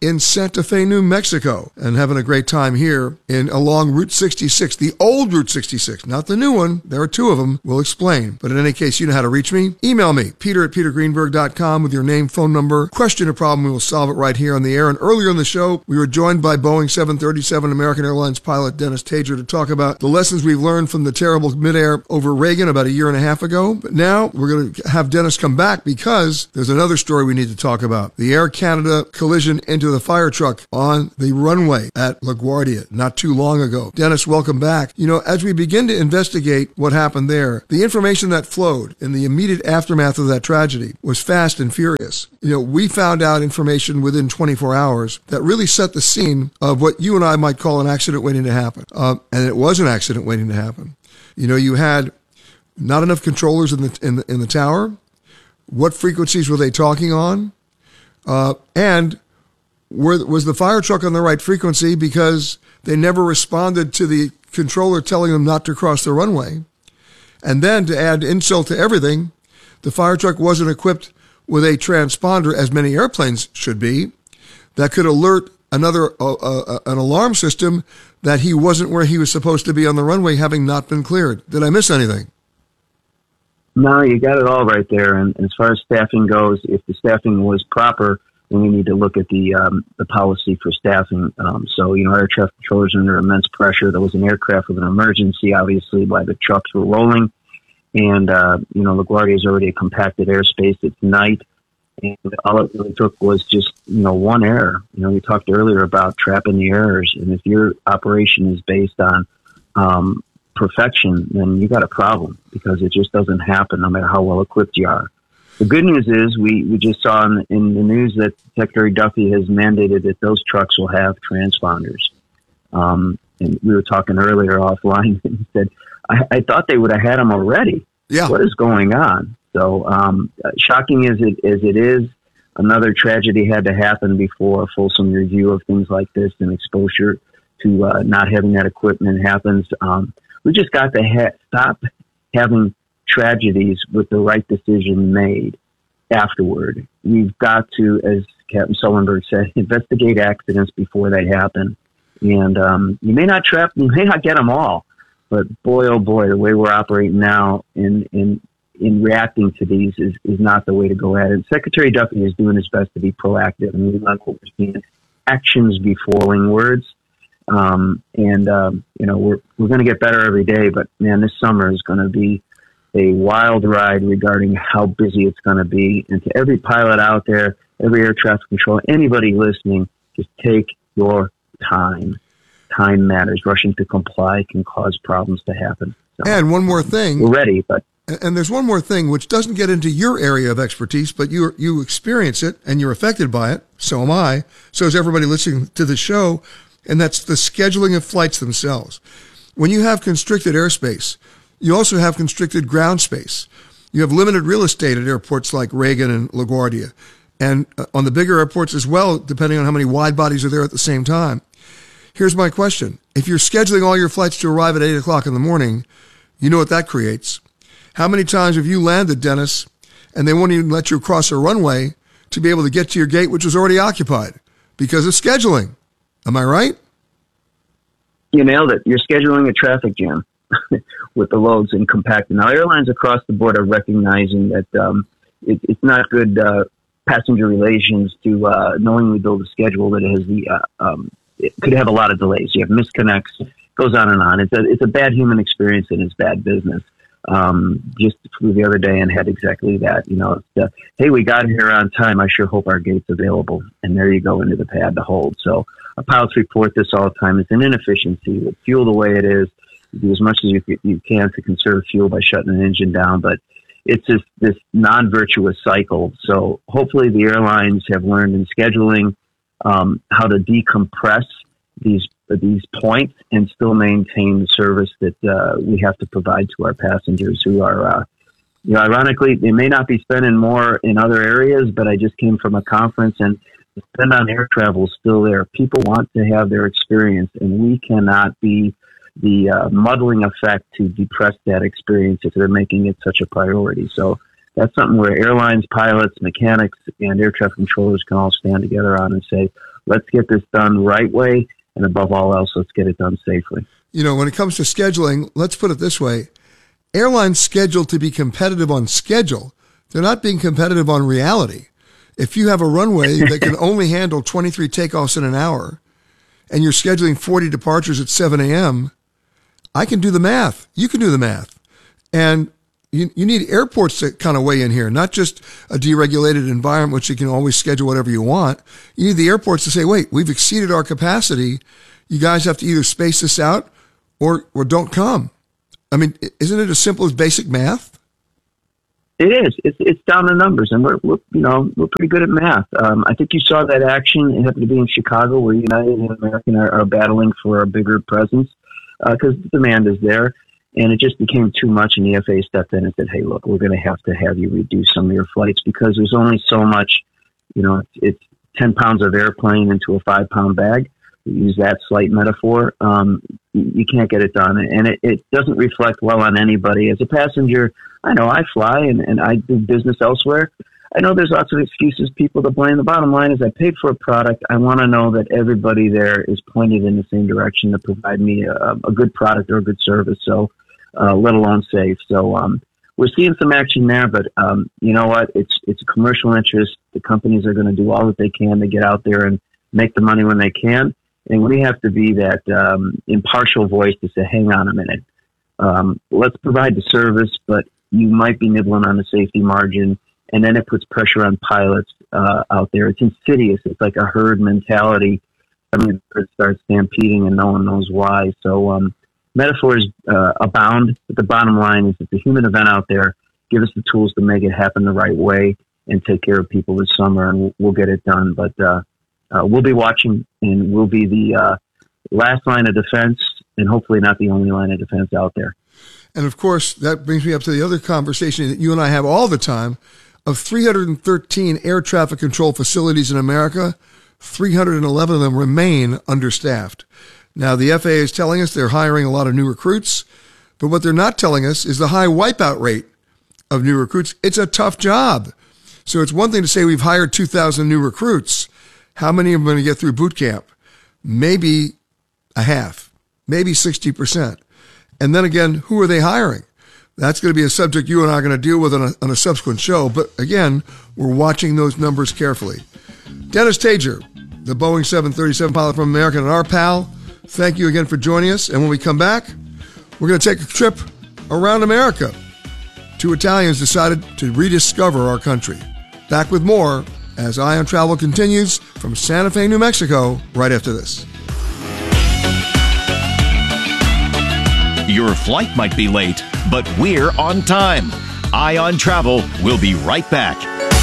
Speaker 2: in Santa Fe, New Mexico, and having a great time here in along Route sixty-six, the old Route sixty-six, not the new one. There are two of them. We'll explain. But in any case, you know how to reach me. Email me, peter at peter greenberg dot com with your name, phone number, question or problem. We will solve it right here on the air. And earlier in the show, we were joined by Boeing seven thirty-seven American Airlines pilot Dennis Tager to talk about the lessons we've learned from the terrible midair over Reagan about a year and a half ago. But now we're going to have Dennis come back because there's another story we need to talk about. The Air Canada collision into the fire truck on the runway at LaGuardia not too long ago. Dennis, welcome back. You know, as we begin to investigate what happened there, the information that flowed in the immediate aftermath of that tragedy was fast and furious. You know, we found out information within twenty-four hours that really set the scene of what you and I might call an accident waiting to happen. Uh, and it was an accident waiting to happen. You know, you had not enough controllers in the in the, in the tower. What frequencies were they talking on? Uh, and were, was the fire truck on the right frequency because they never responded to the controller telling them not to cross the runway? And then to add insult to everything, the fire truck wasn't equipped with a transponder, as many airplanes should be, that could alert another uh, uh, an alarm system that he wasn't where he was supposed to be on the runway, having not been cleared. Did I miss anything?
Speaker 4: No, you got it all right there. And as far as staffing goes, if the staffing was proper, then we need to look at the um, the policy for staffing. Um, so, you know, air traffic controllers are under immense pressure. There was an aircraft with an emergency, obviously, while the trucks were rolling. And, uh, you know, LaGuardia is already a compacted airspace. It's night. And all it really took was just, you know, one error. You know, we talked earlier about trapping the errors. And if your operation is based on um, perfection, then you got a problem because it just doesn't happen no matter how well equipped you are. The good news is we, we just saw in, in the news that Secretary Duffy has mandated that those trucks will have transponders. Um, and we were talking earlier offline and he said, I, I thought they would have had them already.
Speaker 2: Yeah.
Speaker 4: What is going on? So um, shocking as it as it is, another tragedy had to happen before a fulsome review of things like this and exposure to uh, not having that equipment happens. Um, we just got to ha- stop having tragedies with the right decision made afterward. We've got to, as Captain Sullenberg said, investigate accidents before they happen. And um, you may not trap, you may not get them all, but boy, oh boy, the way we're operating now in in in reacting to these is, is not the way to go at it. Secretary Duffy is doing his best to be proactive, and we like what we're seeing. Actions before words. Um, and, um, you know, we're, we're going to get better every day, but man, this summer is going to be a wild ride regarding how busy it's going to be. And to every pilot out there, every air traffic controller, anybody listening, just take your time. Time matters. Rushing to comply can cause problems to happen. So,
Speaker 2: and one more thing.
Speaker 4: We're ready, but.
Speaker 2: And there's one more thing which doesn't get into your area of expertise, but you you experience it and you're affected by it. So am I. So is everybody listening to the show. And that's the scheduling of flights themselves. When you have constricted airspace, you also have constricted ground space. You have limited real estate at airports like Reagan and LaGuardia, and on the bigger airports as well, depending on how many wide bodies are there at the same time. Here's my question. If you're scheduling all your flights to arrive at eight o'clock in the morning, you know what that creates. How many times have you landed, Dennis, and they won't even let you cross a runway to be able to get to your gate, which was already occupied because of scheduling? Am I right?
Speaker 4: You nailed it. You're scheduling a traffic jam with the loads and compacting. Now, airlines across the board are recognizing that um, it, it's not good uh, passenger relations to uh, knowingly build a schedule that has the uh, um, it could have a lot of delays. You have misconnects, goes on and on. It's a it's a bad human experience and it's bad business. Um, just flew the other day and had exactly that. You know, it's, uh, hey, we got here on time. I sure hope our gate's available. And there you go into the pad to hold. So our pilots report this all the time. It's an inefficiency. With fuel the way it is, you do as much as you, you can to conserve fuel by shutting an engine down. But it's just this non-virtuous cycle. So hopefully the airlines have learned in scheduling um, how to decompress these these points and still maintain the service that uh, we have to provide to our passengers who are, uh, you know, ironically, they may not be spending more in other areas, but I just came from a conference and the spend on air travel is still there. People want to have their experience, and we cannot be the uh, muddling effect to depress that experience if they're making it such a priority. So that's something where airlines, pilots, mechanics, and air traffic controllers can all stand together on and say, let's get this done the right way. And above all else, let's get it done safely.
Speaker 2: You know, when it comes to scheduling, let's put it this way. Airlines scheduled to be competitive on schedule. They're not being competitive on reality. If you have a runway that can only handle twenty-three takeoffs in an hour and you're scheduling forty departures at seven a.m., I can do the math. You can do the math. And you, you need airports to kind of weigh in here, not just a deregulated environment, which you can always schedule whatever you want. You need the airports to say, wait, we've exceeded our capacity. You guys have to either space this out or, or don't come. I mean, isn't it as simple as basic math?
Speaker 4: It is. It's it's down to numbers, and we're, we're you know we're pretty good at math. Um, I think you saw that action. It happened to be in Chicago, where United and American are, are battling for a bigger presence because uh, the demand is there, and it just became too much. And the F A A stepped in and said, "Hey, look, we're going to have to have you reduce some of your flights because there's only so much. You know, it's, it's ten pounds of airplane into a five pound bag. Use that slight metaphor. Um, you can't get it done, and it, it doesn't reflect well on anybody. As a passenger, I know I fly and, and I do business elsewhere. I know there's lots of excuses, people to blame. The bottom line is I paid for a product. I want to know that everybody there is pointed in the same direction to provide me a, a good product or a good service, so uh, let alone safe. So um, we're seeing some action there, but um, you know what? It's, it's a commercial interest. The companies are going to do all that they can to get out there and make the money when they can. And we have to be that um, impartial voice to say, hang on a minute. Um, let's provide the service, but you might be nibbling on the safety margin. And then it puts pressure on pilots uh, out there. It's insidious. It's like a herd mentality. I mean, it starts stampeding and no one knows why. So um, metaphors uh, abound. But the bottom line is it's a human event out there. Give us the tools to make it happen the right way and take care of people this summer, and we'll, we'll get it done. But uh, Uh, we'll be watching, and we'll be the uh, last line of defense, and hopefully not the only line of defense out there.
Speaker 2: And of course, that brings me up to the other conversation that you and I have all the time. Of three hundred thirteen air traffic control facilities in America, three hundred eleven of them remain understaffed. Now, the F A A is telling us they're hiring a lot of new recruits, but what they're not telling us is the high wipeout rate of new recruits. It's a tough job. So it's one thing to say we've hired two thousand new recruits. How many are going to get through boot camp? Maybe a half, maybe sixty percent. And then again, who are they hiring? That's going to be a subject you and I are going to deal with on a, on a subsequent show. But again, we're watching those numbers carefully. Dennis Tager, the Boeing seven thirty-seven pilot from American and our pal, thank you again for joining us. And when we come back, we're going to take a trip around America. Two Italians decided to rediscover our country. Back with more as Eye on Travel continues from Santa Fe, New Mexico, right after this.
Speaker 3: Your flight might be late, but we're on time. Eye on Travel will be right back.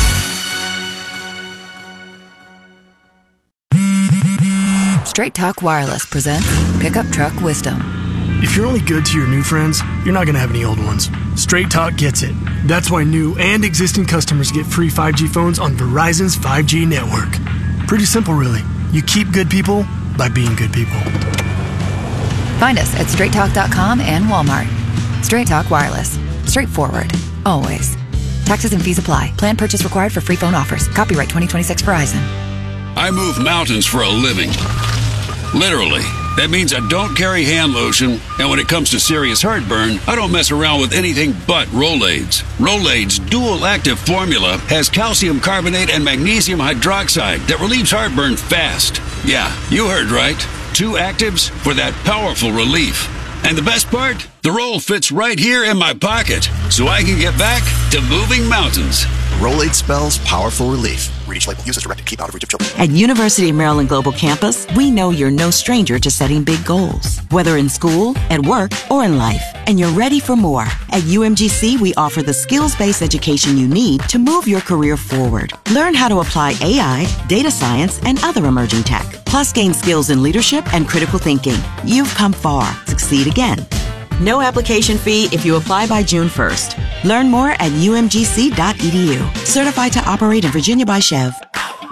Speaker 7: Straight Talk Wireless presents Pickup Truck Wisdom.
Speaker 18: If you're only good to your new friends, you're not going to have any old ones. Straight Talk gets it. That's why new and existing customers get free five G phones on Verizon's five G network. Pretty simple, really. You keep good people by being good people.
Speaker 7: Find us at straight talk dot com and Walmart. Straight Talk Wireless. Straightforward. Always. Taxes and fees apply. Plan purchase required for free phone offers. Copyright twenty twenty-six Verizon.
Speaker 20: I move mountains for a living. Literally. That means I don't carry hand lotion, and when it comes to serious heartburn, I don't mess around with anything but Rolaids. Rolaids' dual-active formula has calcium carbonate and magnesium hydroxide that relieves heartburn fast. Yeah, you heard right. Two actives for that powerful relief. And the best part? The roll fits right here in my pocket, so I can get back to moving mountains.
Speaker 22: Rolaids spells powerful relief. Read each label. Use as directed. Keep out of reach of children.
Speaker 23: At University of Maryland Global Campus, we know you're no stranger to setting big goals, whether in school, at work, or in life. And you're ready for more. At U M G C, we offer the skills-based education you need to move your career forward. Learn how to apply A I, data science, and other emerging tech. Plus, gain skills in leadership and critical thinking. You've come far. Succeed again. No application fee if you apply by June first. Learn more at U M G C dot E D U. Certified to operate in Virginia by Chev.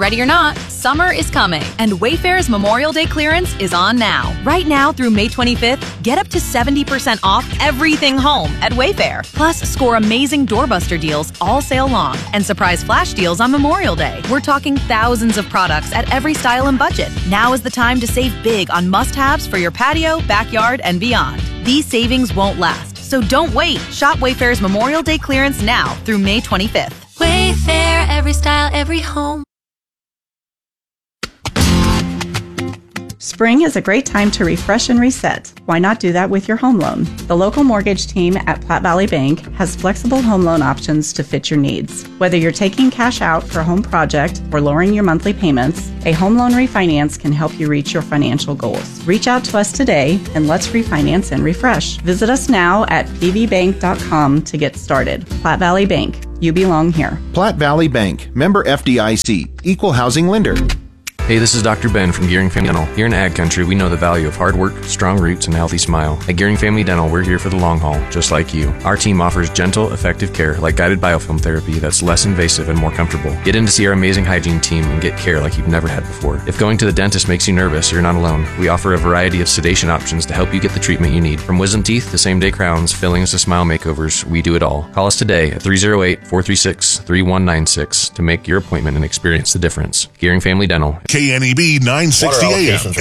Speaker 5: Ready or not, summer is coming, and Wayfair's Memorial Day clearance is on now. Right now through May twenty-fifth, get up to seventy percent off everything home at Wayfair. Plus, score amazing doorbuster deals all sale long and surprise flash deals on Memorial Day. We're talking thousands of products at every style and budget. Now is the time to save big on must-haves for your patio, backyard, and beyond. These savings won't last, so don't wait. Shop Wayfair's Memorial Day clearance now through May twenty-fifth.
Speaker 9: Wayfair, every style, every home.
Speaker 10: Spring is a great time to refresh and reset. Why not do that with your home loan? The local mortgage team at Platte Valley Bank has flexible home loan options to fit your needs. Whether you're taking cash out for a home project or lowering your monthly payments, a home loan refinance can help you reach your financial goals. Reach out to us today and let's refinance and refresh. Visit us now at p v bank dot com to get started. Platte Valley Bank. You belong here.
Speaker 11: Platte Valley Bank. Member F D I C. Equal housing lender.
Speaker 21: Hey, this is Doctor Ben from Gearing Family Dental. Here in Ag Country, we know the value of hard work, strong roots, and a healthy smile. At Gearing Family Dental, we're here for the long haul, just like you. Our team offers gentle, effective care like guided biofilm therapy that's less invasive and more comfortable. Get in to see our amazing hygiene team and get care like you've never had before. If going to the dentist makes you nervous, you're not alone. We offer a variety of sedation options to help you get the treatment you need. From wisdom teeth to same-day crowns, fillings to smile makeovers, we do it all. Call us today at three oh eight, four three six, three one nine six to make your appointment and experience the difference. Gearing Family Dental.
Speaker 24: K N E B nine sixty A M.